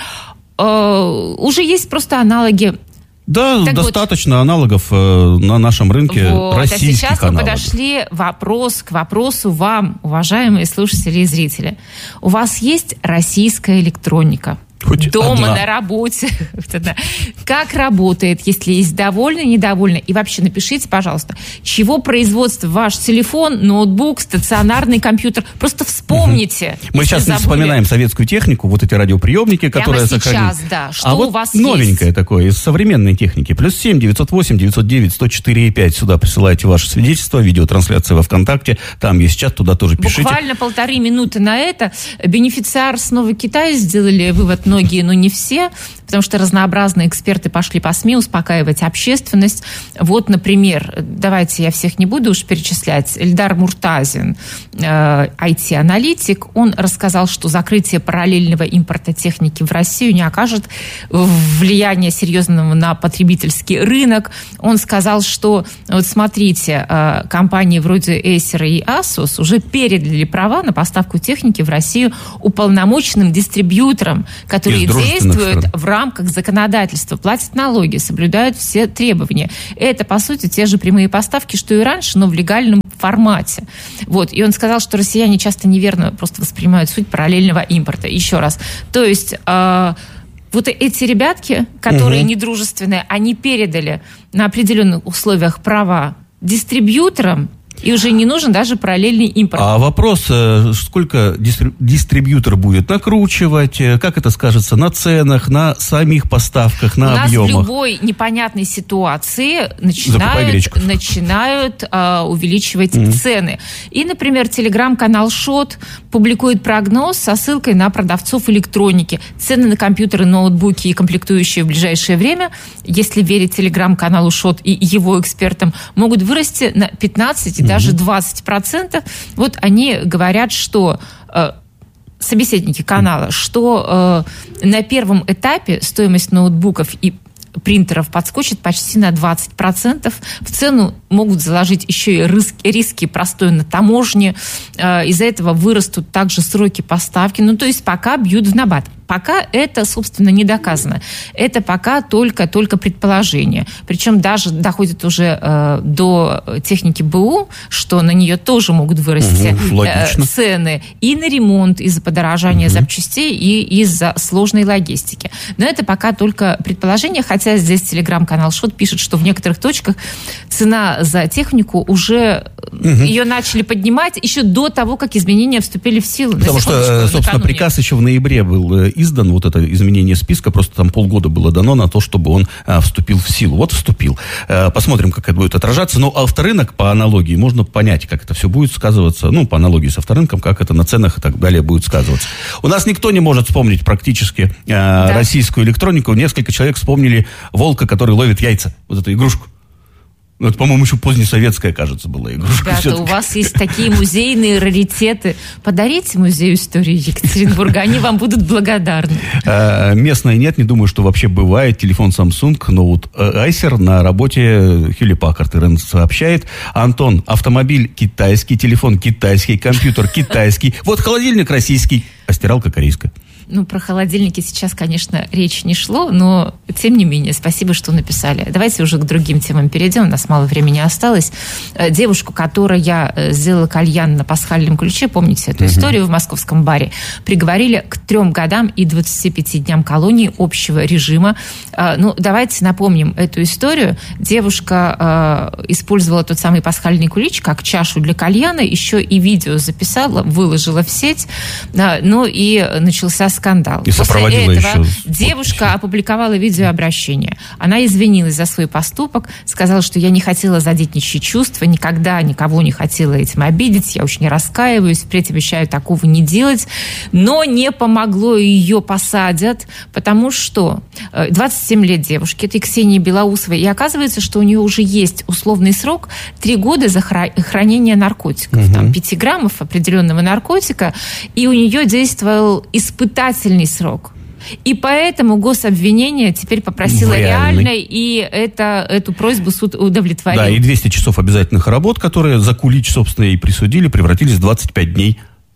э, уже есть просто аналоги. Да, так достаточно вот, аналогов э, на нашем рынке, вот, российских аналогов. А сейчас мы подошли вопрос к вопросу вам, уважаемые слушатели и зрители. У вас есть российская электроника? Хоть дома, одна. на работе. Как работает, если есть довольны, недовольны. И вообще напишите, пожалуйста, чего производства ваш телефон, ноутбук, стационарный компьютер. Просто вспомните. Угу. Мы сейчас забыли. Вспоминаем советскую технику, вот эти радиоприемники, которые Прямо сейчас, сохранились. да. Что а у вот вас новенькое есть? Такое, из современной техники. Плюс семь девятьсот восемь девятьсот девять сто четыре пять. Сюда присылайте ваше свидетельство, видеотрансляция во ВКонтакте. Там есть чат, туда тоже пишите. Буквально полторы минуты на это. Бенефициар снова Китай, сделали вывод многие, но не все, потому что разнообразные эксперты пошли по СМИ успокаивать общественность. Вот, например, давайте я всех не буду уж перечислять. Эльдар Муртазин, э, ай ти-аналитик, он рассказал, что закрытие параллельного импорта техники в Россию не окажет влияния серьезного на потребительский рынок. Он сказал, что, вот смотрите, э, компании вроде Acer и Asus уже передали права на поставку техники в Россию уполномоченным дистрибьюторам, которые действуют в рамках законодательства, платят налоги, соблюдают все требования. Это, по сути, те же прямые поставки, что и раньше, но в легальном формате. Вот. И он сказал, что россияне часто неверно просто воспринимают суть параллельного импорта. Еще раз. То есть э, вот эти ребятки, которые угу. недружественные, они передали на определенных условиях права дистрибьюторам, и уже не нужен даже параллельный импорт. А вопрос, сколько дистрибьютор будет накручивать, как это скажется на ценах, на самих поставках, на объемах? У нас в любой непонятной ситуации начинают, начинают э, увеличивать mm-hmm. цены. И, например, телеграм-канал Шот публикует прогноз со ссылкой на продавцов электроники. Цены на компьютеры, ноутбуки и комплектующие в ближайшее время, если верить телеграм-каналу Шот и его экспертам, могут вырасти на пятнадцать и даже двадцать процентов. Вот они говорят, что э, собеседники канала, что э, на первом этапе стоимость ноутбуков и принтеров подскочит почти на двадцать процентов. В цену могут заложить еще и риски, риски простой на таможне. Э, из-за этого вырастут также сроки поставки. Ну, то есть пока бьют в набат. Пока это, собственно, не доказано. Это пока только-только предположение. Причем даже доходит уже э, до техники БУ, что на нее тоже могут вырасти угу, э, цены и на ремонт из-за подорожания угу. запчастей и из-за сложной логистики. Но это пока только предположение, хотя здесь телеграм-канал Шот пишет, что в некоторых точках цена за технику уже угу. ее начали поднимать еще до того, как изменения вступили в силу. Потому что, собственно, накануне. Приказ еще в ноябре был издан, вот это изменение списка, просто там полгода было дано на то, чтобы он а, вступил в силу. Вот вступил. А, посмотрим, как это будет отражаться. Но авторынок, по аналогии, можно понять, как это все будет сказываться, ну, по аналогии с авторынком, как это на ценах и так далее будет сказываться. У нас никто не может вспомнить практически а, да. российскую электронику. Несколько человек вспомнили волка, который ловит яйца. Вот эту игрушку. Ну, это, по-моему, еще позднесоветская, кажется, была игрушка. Ребята, все-таки. У вас есть такие музейные раритеты. Подарите музею истории Екатеринбурга, они вам будут благодарны. А, местной нет, не думаю, что вообще бывает. Телефон Samsung, ноут Acer на работе Hewlett Packard РН сообщает. Антон, автомобиль китайский, телефон китайский, компьютер китайский. Вот холодильник российский, а стиралка корейская. Ну, про холодильники сейчас, конечно, речь не шло, но, тем не менее, спасибо, что написали. Давайте уже к другим темам перейдем, у нас мало времени осталось. Девушку, которая сделала кальян на пасхальном ключе, помните эту uh-huh. историю в московском баре, приговорили к трем годам и двадцати пяти дням колонии общего режима. Ну, давайте напомним эту историю. Девушка использовала тот самый пасхальный ключ как чашу для кальяна, еще и видео записала, выложила в сеть, ну и начался скандал. И После этого еще... девушка опубликовала видеообращение. Она извинилась за свой поступок, сказала, что я не хотела задеть ничьи чувства, никогда никого не хотела этим обидеть, я очень раскаиваюсь, впредь обещаю такого не делать. Но не помогло, ее посадят, потому что двадцать семь лет девушке, это Ксении Белоусовой, и оказывается, что у нее уже есть условный срок три года за хранение наркотиков. Угу. Там пяти граммов определенного наркотика, и у нее действовал испытательный срок. И поэтому гособвинение теперь попросило реально, и это, эту просьбу суд удовлетворил. Да, и двести часов обязательных работ, которые за кулич, собственно, и присудили, превратились в двадцать пять дней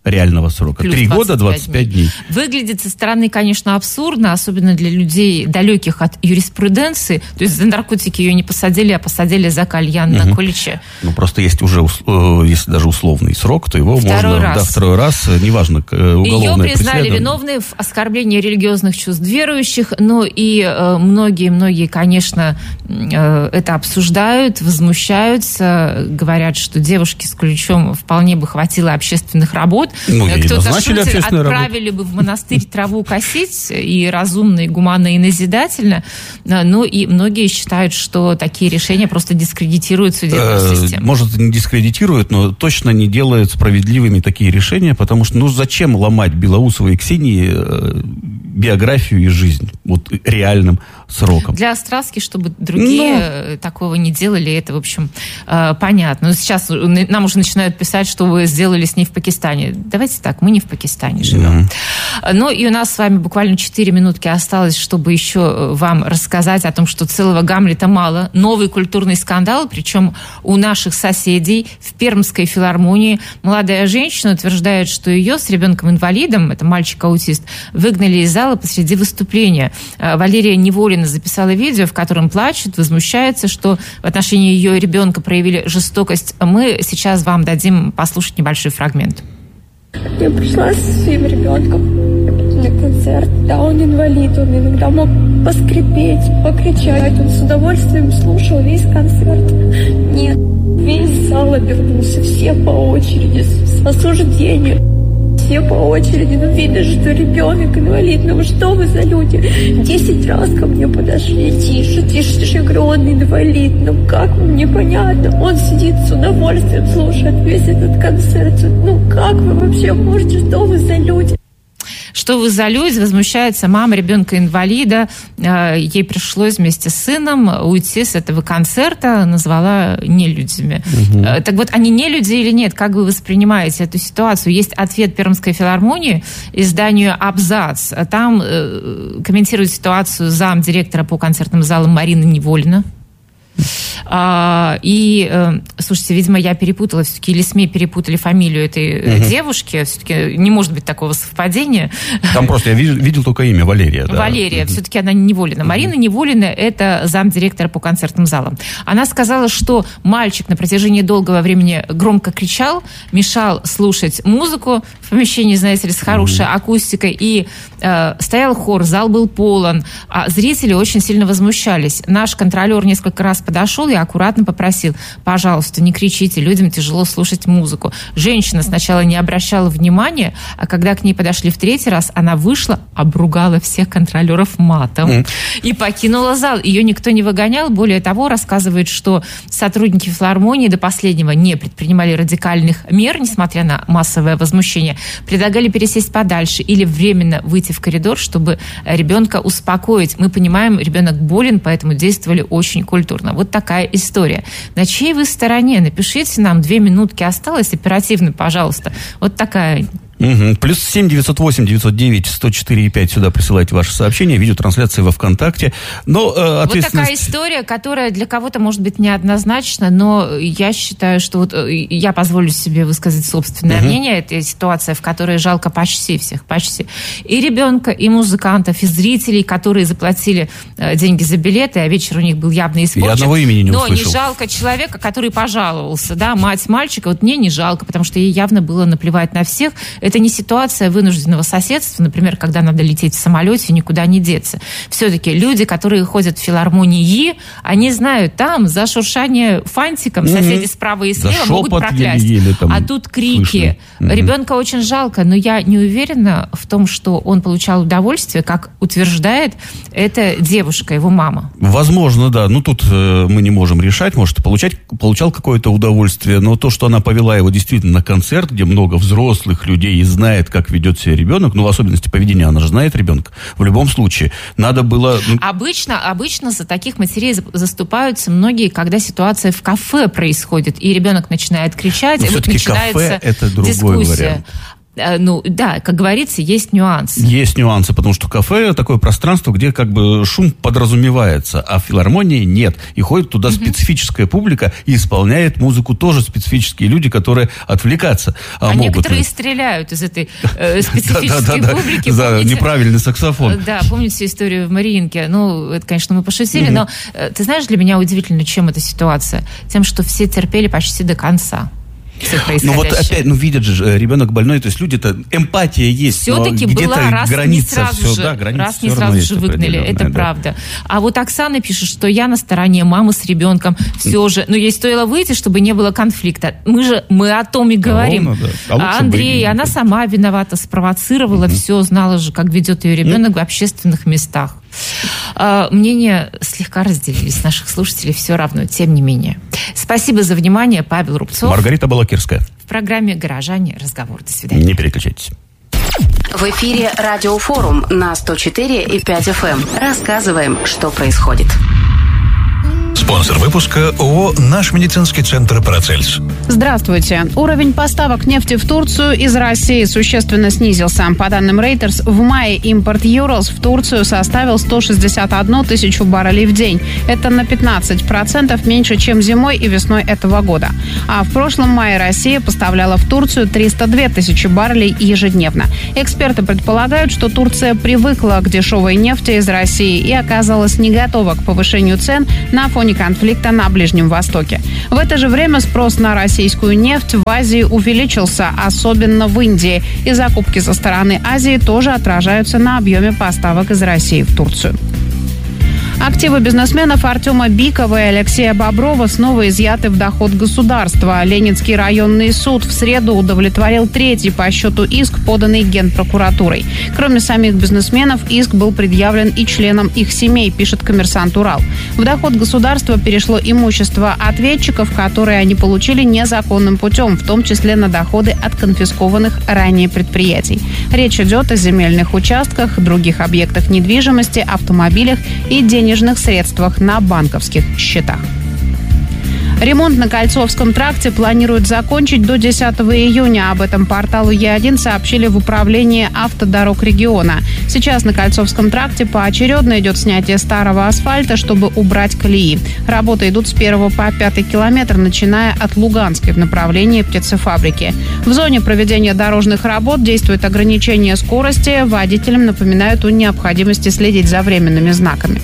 реального срока. Три года, двадцать пять дней. Выглядит со стороны, конечно, абсурдно, особенно для людей, далеких от юриспруденции. То есть за наркотики ее не посадили, а посадили за кальян угу. на Куличе. Ну, просто есть уже, если даже условный срок, то его второй можно... Раз. Да, второй раз, неважно, уголовное ее признали виновной в оскорблении религиозных чувств верующих, но и многие-многие, конечно, это обсуждают, возмущаются, говорят, что девушке с Куличом вполне бы хватило общественных работ. Ну, кто-то шутит, отправили бы в монастырь траву косить, и разумно, и гуманно, и назидательно. Ну, и многие считают, что такие решения просто дискредитируют судебную систему. Может, не дискредитируют, но точно не делают справедливыми такие решения, потому что, ну, зачем ломать Белоусовой и Ксении биографию и жизнь вот реальным сроком? Для Островски, чтобы другие Но... такого не делали, это, в общем, понятно. Но сейчас нам уже начинают писать, что вы сделали с ней в Пакистане. Давайте так, мы не в Пакистане живем. Mm-hmm. Ну и у нас с вами буквально четыре минутки осталось, чтобы еще вам рассказать о том, что целого Гамлета мало. Новый культурный скандал, причем у наших соседей в Пермской филармонии. Молодая женщина утверждает, что ее с ребенком-инвалидом, это мальчик-аутист, выгнали из зала посреди выступления. Валерия Неволина записала видео, в котором плачет, возмущается, что в отношении ее ребенка проявили жестокость. Мы сейчас вам дадим послушать небольшой фрагмент. Я пришла со своим ребенком на концерт. Да, он инвалид, он иногда мог поскрипеть, покричать. Он с удовольствием слушал весь концерт. Нет, весь зал обернулся, все по очереди, с осуждением. Все по очереди, ну видно, что ребенок инвалид, ну что вы за люди? Десять раз ко мне подошли, тише, тише, тише, я говорю, он инвалид, ну как вам непонятно? Он сидит с удовольствием, слушает весь этот концерт, ну как вы вообще можете, что вы за люди? Что вы за люди? Возмущается мама ребенка-инвалида. Ей пришлось вместе с сыном уйти с этого концерта, назвала нелюдями. Угу. Так вот, они нелюди или нет? Как вы воспринимаете эту ситуацию? Есть ответ Пермской филармонии изданию «Абзац». Там э, комментирует ситуацию замдиректора по концертным залам Марина Неволина. А, и, э, слушайте, видимо, я перепутала, все-таки, или СМИ перепутали фамилию этой угу. девушки, все-таки не может быть такого совпадения. Там просто я видел, видел только имя Валерия. Да. Валерия, угу. все-таки она Неволина. Угу. Марина Неволина – это замдиректора по концертным залам. Она сказала, что мальчик на протяжении долгого времени громко кричал, мешал слушать музыку в помещении, знаете ли, с хорошей угу. акустикой, и э, стоял хор, зал был полон, а зрители очень сильно возмущались. Наш контролер несколько раз подошел и аккуратно попросил: пожалуйста, не кричите, людям тяжело слушать музыку. Женщина сначала не обращала внимания, а когда к ней подошли в третий раз, она вышла, обругала всех контролеров матом mm. и покинула зал. Ее никто не выгонял. Более того, рассказывает, что сотрудники филармонии до последнего не предпринимали радикальных мер, несмотря на массовое возмущение. Предлагали пересесть подальше или временно выйти в коридор, чтобы ребенка успокоить. Мы понимаем, ребенок болен, поэтому действовали очень культурно. Вот такая история. На чьей вы стороне? Напишите нам, две минутки осталось, оперативно, пожалуйста. Вот такая... Угу. Плюс семь девятьсот восемь девятьсот девять сто четыре и пять. Сюда присылайте ваши сообщения, видеотрансляции во ВКонтакте. Но, э, ответственность... Вот такая история, которая для кого-то может быть неоднозначна, но я считаю, что вот я позволю себе высказать собственное угу. мнение. Это ситуация, в которой жалко почти всех, почти. И ребенка, и музыкантов, и зрителей, которые заплатили э, деньги за билеты, а вечер у них был явно испорчен. Я одного имени не но услышал. Но не жалко человека, который пожаловался, да, мать мальчика. Вот мне не жалко, потому что ей явно было наплевать на всех. Это не ситуация вынужденного соседства, например, когда надо лететь в самолете и никуда не деться. Все-таки люди, которые ходят в филармонии, они знают, там за шуршание фантиком mm-hmm. соседи справа и слева за могут проклясть. Еле-еле там а тут крики. Mm-hmm. Ребенка очень жалко, но я не уверена в том, что он получал удовольствие, как утверждает эта девушка, его мама. Возможно, да. Ну, тут э, мы не можем решать. Может, получать, получал какое-то удовольствие, но то, что она повела его действительно на концерт, где много взрослых людей и знает, как ведет себя ребенок, ну, в особенности поведения, она же знает ребенка. В любом случае, надо было... Обычно, обычно за таких матерей заступаются многие, когда ситуация в кафе происходит, и ребенок начинает кричать, но и вот начинается кафе — это другой дискуссия. Вариант. Ну, да, как говорится, есть нюансы. Есть нюансы, потому что кафе такое пространство, где как бы шум подразумевается, а в филармонии нет. И ходит туда mm-hmm. специфическая публика и исполняет музыку тоже специфические люди, которые отвлекаться а, а могут. некоторые стреляют из этой э, специфической публики. Да, неправильный саксофон. Да, помните историю в Мариинке? Ну, это, конечно, мы пошутили, но ты знаешь, для меня удивительно, чем эта ситуация? Тем, что все терпели почти до конца. Ну вот опять, ну видят же, ребенок больной, то есть люди-то, эмпатия есть, все-таки но где-то была, раз граница не сразу все, же, да, граница раз не сразу же выгнали, это да. правда. А вот Оксана пишет, что я на стороне мамы с ребенком, все же, но ей стоило выйти, чтобы не было конфликта. Мы же, мы о том и говорим. Ровно, да. А, а Андрей, бы, она сама виновата, спровоцировала угу. все, знала же, как ведет ее ребенок в общественных местах. Мнения слегка разделились наших слушателей, все равно, тем не менее. Спасибо за внимание, Павел Рубцов. Маргарита Балакирская. В программе «Горожане. Разговор». До свидания. Не переключайтесь. В эфире Радиофорум на сто четыре и пять эф эм. Рассказываем, что происходит. Спонсор выпуска ООО «Наш медицинский центр Парацельс». Здравствуйте. Уровень поставок нефти в Турцию из России существенно снизился. По данным Reuters, в мае импорт Urals в Турцию составил сто шестьдесят одну тысячу баррелей в день. Это на пятнадцать процентов меньше, чем зимой и весной этого года. А в прошлом мае Россия поставляла в Турцию триста две тысячи баррелей ежедневно. Эксперты предполагают, что Турция привыкла к дешевой нефти из России и оказалась не готова к повышению цен на фоне конфликта на Ближнем Востоке. В это же время спрос на российскую нефть в Азии увеличился, особенно в Индии. И закупки со стороны Азии тоже отражаются на объеме поставок из России в Турцию. Активы бизнесменов Артема Бикова и Алексея Боброва снова изъяты в доход государства. Ленинский районный суд в среду удовлетворил третий по счету иск, поданный Генпрокуратурой. Кроме самих бизнесменов, иск был предъявлен и членам их семей, пишет «Коммерсант Урал». В доход государства перешло имущество ответчиков, которые они получили незаконным путем, в том числе на доходы от конфискованных ранее предприятий. Речь идет о земельных участках, других объектах недвижимости, автомобилях и денежных денежных средствах на банковских счетах. Ремонт на Кольцовском тракте планируют закончить до десятого июня. Об этом порталу Е один сообщили в управлении автодорог региона. Сейчас на Кольцовском тракте поочередно идет снятие старого асфальта, чтобы убрать колеи. Работы идут с первого по пятый километр, начиная от Луганской в направлении птицефабрики. В зоне проведения дорожных работ действует ограничение скорости. Водителям напоминают о необходимости следить за временными знаками.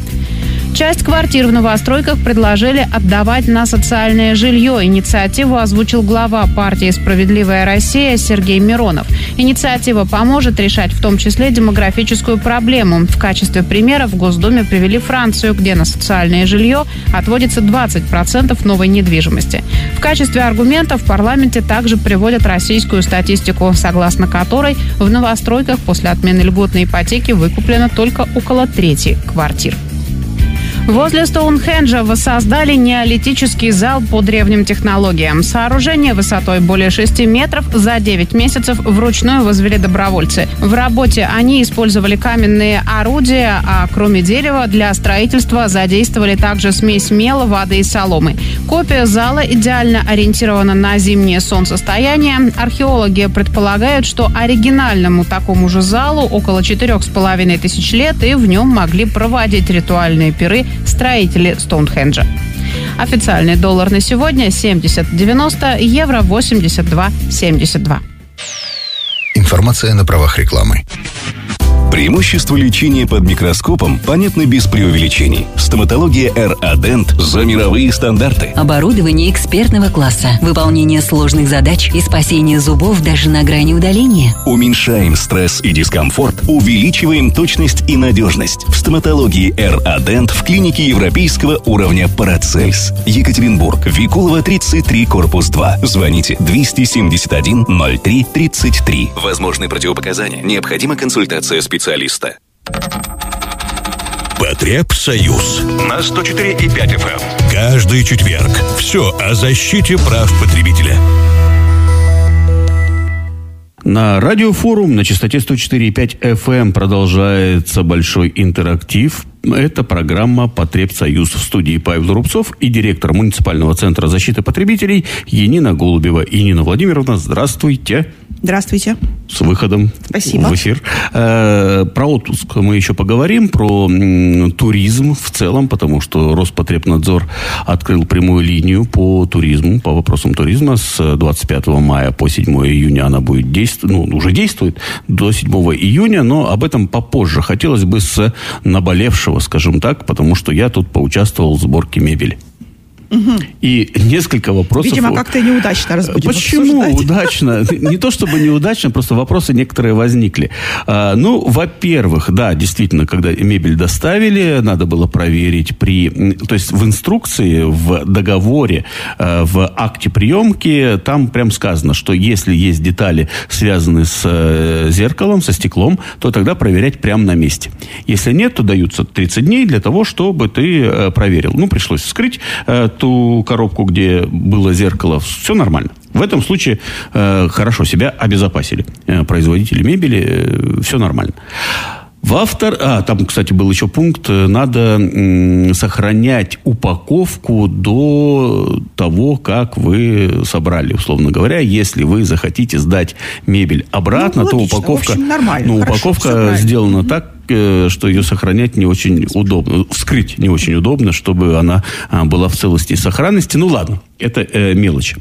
Часть квартир в новостройках предложили отдавать на социальное жилье. Инициативу озвучил глава партии «Справедливая Россия» Сергей Миронов. Инициатива поможет решать в том числе демографическую проблему. В качестве примера в Госдуме привели Францию, где на социальное жилье отводится двадцать процентов новой недвижимости. В качестве аргумента в парламенте также приводят российскую статистику, согласно которой в новостройках после отмены льготной ипотеки выкуплено только около трети квартир. Возле Стоунхенджа воссоздали неолитический зал по древним технологиям. Сооружение высотой более шести метров за девять месяцев вручную возвели добровольцы. В работе они использовали каменные орудия, а кроме дерева для строительства задействовали также смесь мела, воды и соломы. Копия зала идеально ориентирована на зимнее солнцестояние. Археологи предполагают, что оригинальному такому же залу около четырех с половиной тысяч лет, и в нем могли проводить ритуальные пиры строители Стоунхенджа. Официальный доллар на сегодня семьдесят девяносто, евро восемьдесят два семьдесят два. Информация на правах рекламы. Преимущества лечения под микроскопом понятны без преувеличений. Стоматология эр а Dent за мировые стандарты. Оборудование экспертного класса, выполнение сложных задач и спасение зубов даже на грани удаления. Уменьшаем стресс и дискомфорт, увеличиваем точность и надежность. В стоматологии эр а Dent в клинике европейского уровня Парацельс. Екатеринбург, Викулова, тридцать три, корпус два. Звоните двести семьдесят один ноль три тридцать три. Возможны противопоказания. Необходима консультация специалиста. Потребсоюз на сто четыре и пять эф эм. Каждый четверг. Все о защите прав потребителя. На радиофорум на частоте сто четыре и пять эф эм продолжается большой интерактив. Это программа «Потребсоюз». В студии Павел Рубцов и директор муниципального центра защиты потребителей Янина Голубева. Янина Владимировна, здравствуйте. Здравствуйте. С выходом Спасибо. в эфир. Э, про отпуск мы еще поговорим, про м, туризм в целом, потому что Роспотребнадзор открыл прямую линию по туризму, по вопросам туризма. С двадцать пятого мая по седьмого июня она будет действовать, ну, уже действует до седьмого июня, но об этом попозже. Хотелось бы с наболевшего, скажем так, потому что я тут поучаствовал в сборке мебели. Угу. И несколько вопросов... Видимо, как-то неудачно раз будем Почему обсуждать. удачно? Не то чтобы неудачно, просто вопросы некоторые возникли. А, ну, во-первых, да, действительно, когда мебель доставили, надо было проверить при... То есть в инструкции, в договоре, в акте приемки, там прям сказано, что если есть детали, связанные с зеркалом, со стеклом, то тогда проверять прямо на месте. Если нет, то даются тридцать дней для того, чтобы ты проверил. Ну, пришлось вскрыть ту коробку, где было зеркало, все нормально. В этом случае э, хорошо себя обезопасили. Э, производители мебели, э, все нормально. Во втор... А, там, кстати, был еще пункт, надо м, сохранять упаковку до того, как вы собрали, условно говоря. Если вы захотите сдать мебель обратно, ну, логично, то упаковка, в общем, нормально, ну, хорошо, упаковка сделана так, что ее сохранять не очень удобно, вскрыть не очень удобно, чтобы она была в целости и сохранности. Ну, ладно, это э, мелочи.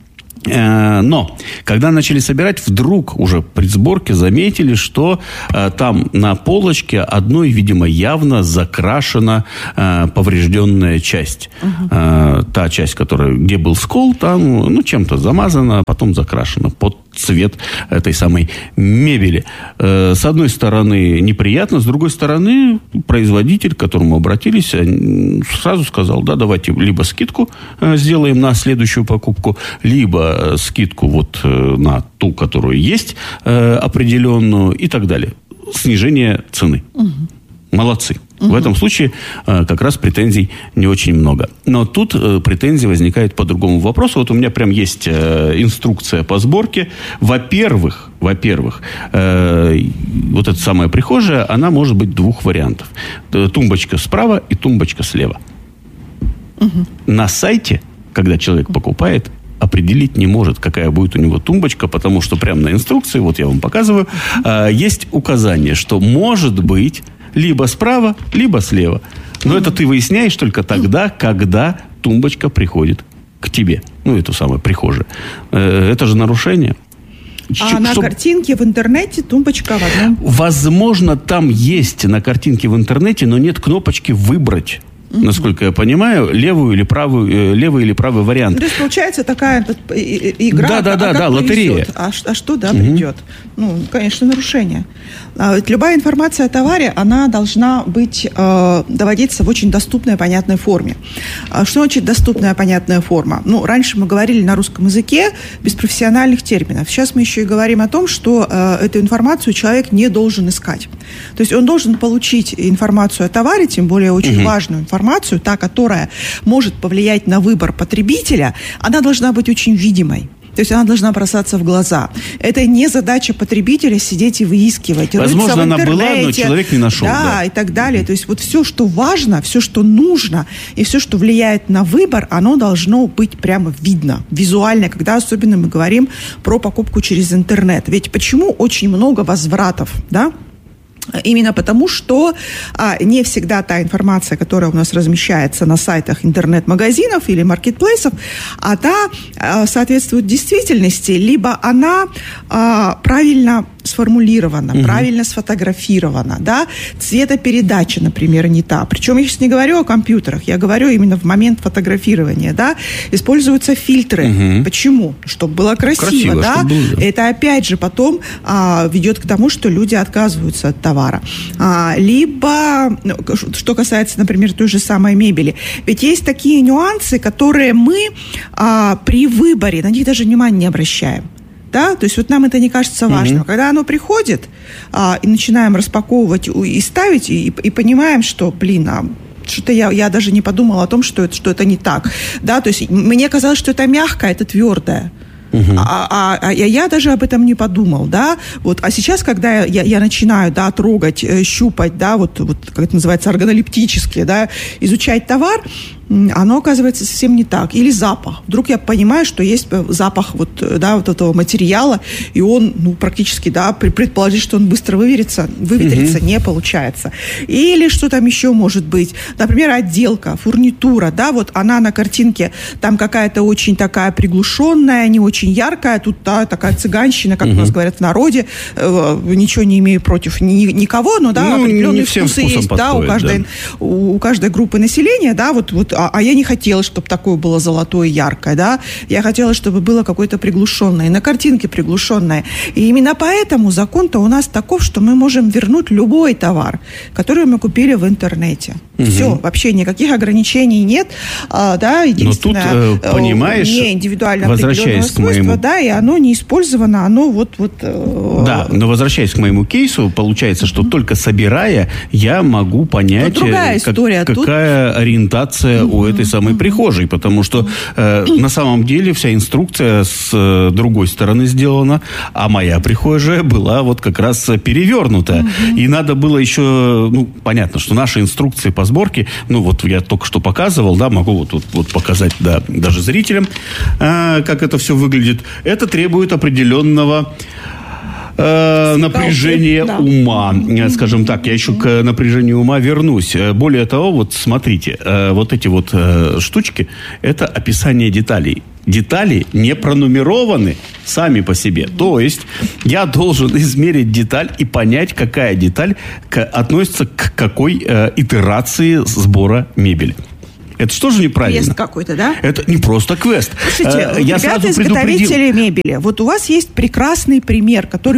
Но, когда начали собирать, вдруг уже при сборке заметили, что э, там на полочке одной, видимо, явно закрашена э, поврежденная часть. Uh-huh. Э, та часть, которая, где был скол, там, ну, чем-то замазана, потом закрашена под цвет этой самой мебели. Э, с одной стороны, неприятно, с другой стороны, производитель, к которому обратились, сразу сказал, да, давайте либо скидку э, сделаем на следующую покупку, либо скидку вот на ту, которую есть, э, определенную, и так далее. Снижение цены. Угу. Молодцы. Угу. В этом случае э, как раз претензий не очень много. Но тут э, претензии возникают по другому вопросу. Вот у меня прям есть э, инструкция по сборке. Во-первых, во-первых, э, вот эта самая прихожая, она может быть двух вариантов. Тумбочка справа и тумбочка слева. Угу. На сайте, когда человек покупает, определить не может, какая будет у него тумбочка, потому что прямо на инструкции, вот я вам показываю, э, есть указание, что может быть либо справа, либо слева. Но mm-hmm. это ты выясняешь только тогда, когда тумбочка приходит к тебе. Ну, это самое, прихожая. Э, это же нарушение. А Ч- на чтоб... картинке в интернете тумбочка в одном. Возможно, там есть на картинке в интернете, но нет кнопочки «Выбрать». Mm-hmm. Насколько я понимаю, левую или правую, левый или правый вариант. То есть, получается, такая игра, да, да, а да, как да, лотерея. А, а что, да, придет? Mm-hmm. Ну, конечно, нарушение. А, ведь любая информация о товаре, она должна быть, э, доводиться в очень доступной и понятной форме. А что значит доступная и понятная форма? Ну, раньше мы говорили на русском языке без профессиональных терминов. Сейчас мы еще и говорим о том, что э, эту информацию человек не должен искать. То есть он должен получить информацию о товаре, тем более очень mm-hmm. важную информацию, информацию, та, которая может повлиять на выбор потребителя, она должна быть очень видимой. То есть она должна бросаться в глаза. Это не задача потребителя сидеть и выискивать. Возможно, она была, но человек не нашел. Да, да, и так далее. То есть вот все, что важно, все, что нужно, и все, что влияет на выбор, оно должно быть прямо видно, визуально, когда особенно мы говорим про покупку через интернет. Ведь почему очень много возвратов, да? Именно потому, что а, не всегда та информация, которая у нас размещается на сайтах интернет-магазинов или маркетплейсов, а та а, соответствует действительности, либо она а, правильно сформулирована, угу. правильно сфотографирована, да, цветопередача, например, не та. Причем я сейчас не говорю о компьютерах, я говорю именно в момент фотографирования, да, используются фильтры. Угу. Почему? Чтобы было красиво, красиво да. Было, да. Это опять же потом а, ведет к тому, что люди отказываются от товара. А, либо, что касается, например, той же самой мебели, ведь есть такие нюансы, которые мы а, при выборе, на них даже внимания не обращаем. Да? То есть вот нам это не кажется важным. Mm-hmm. Когда оно приходит, а, и начинаем распаковывать и ставить, и, и понимаем, что, блин, а что-то я, я даже не подумала о том, что это, что это не так. Да? То есть мне казалось, что это мягкое, это твердое. Uh-huh. А, а, а я даже об этом не подумал, да, вот, а сейчас, когда я, я начинаю, да, трогать, щупать, да, вот, вот, как это называется, органолептически, да, изучать товар, оно оказывается совсем не так. Или запах. Вдруг я понимаю, что есть запах вот, да, вот этого материала, и он, ну, практически, да, предположить, что он быстро выветрится, выветрится, угу. не получается. Или что там еще может быть? Например, отделка, фурнитура, да, вот она на картинке, там какая-то очень такая приглушенная, не очень яркая, тут, да, такая цыганщина, как угу. у нас говорят в народе, э, ничего не имею против ни, никого, но, да, ну, определенные вкусы есть, да, у каждой, да. У, у каждой группы населения, да, вот, вот А, а я не хотела, чтобы такое было золотое, яркое, да. Я хотела, чтобы было какое-то приглушенное, на картинке приглушенное. И именно поэтому закон-то у нас таков, что мы можем вернуть любой товар, который мы купили в интернете. Угу. Все, вообще никаких ограничений нет, а, да, единственное, но тут, э, понимаешь, не индивидуально определенного свойства, моему... да, и оно не использовано, оно вот... вот э... Да, но возвращаясь к моему кейсу, получается, что только собирая, я могу понять, другая история. Как, какая Тут... ориентация у этой самой прихожей, потому что э, на самом деле вся инструкция с э, другой стороны сделана, а моя прихожая была вот как раз перевернутая. Mm-hmm. И надо было еще, ну, понятно, что наши инструкции по сборке, ну, вот я только что показывал, да, могу вот, вот, вот показать, да, даже зрителям, э, как это все выглядит. Это требует определенного Э, напряжение да. ума, скажем так. Я еще к напряжению ума вернусь. Более того, вот смотрите, э, вот эти вот э, штучки, это описание деталей. Детали не пронумерованы сами по себе. То есть я должен измерить деталь и понять, какая деталь к, относится к какой э, итерации сбора мебели. Это что же неправильно? Квест какой-то, да? Это не просто квест. Слушайте, я ребята-изготовители мебели, вот у вас есть прекрасный пример, который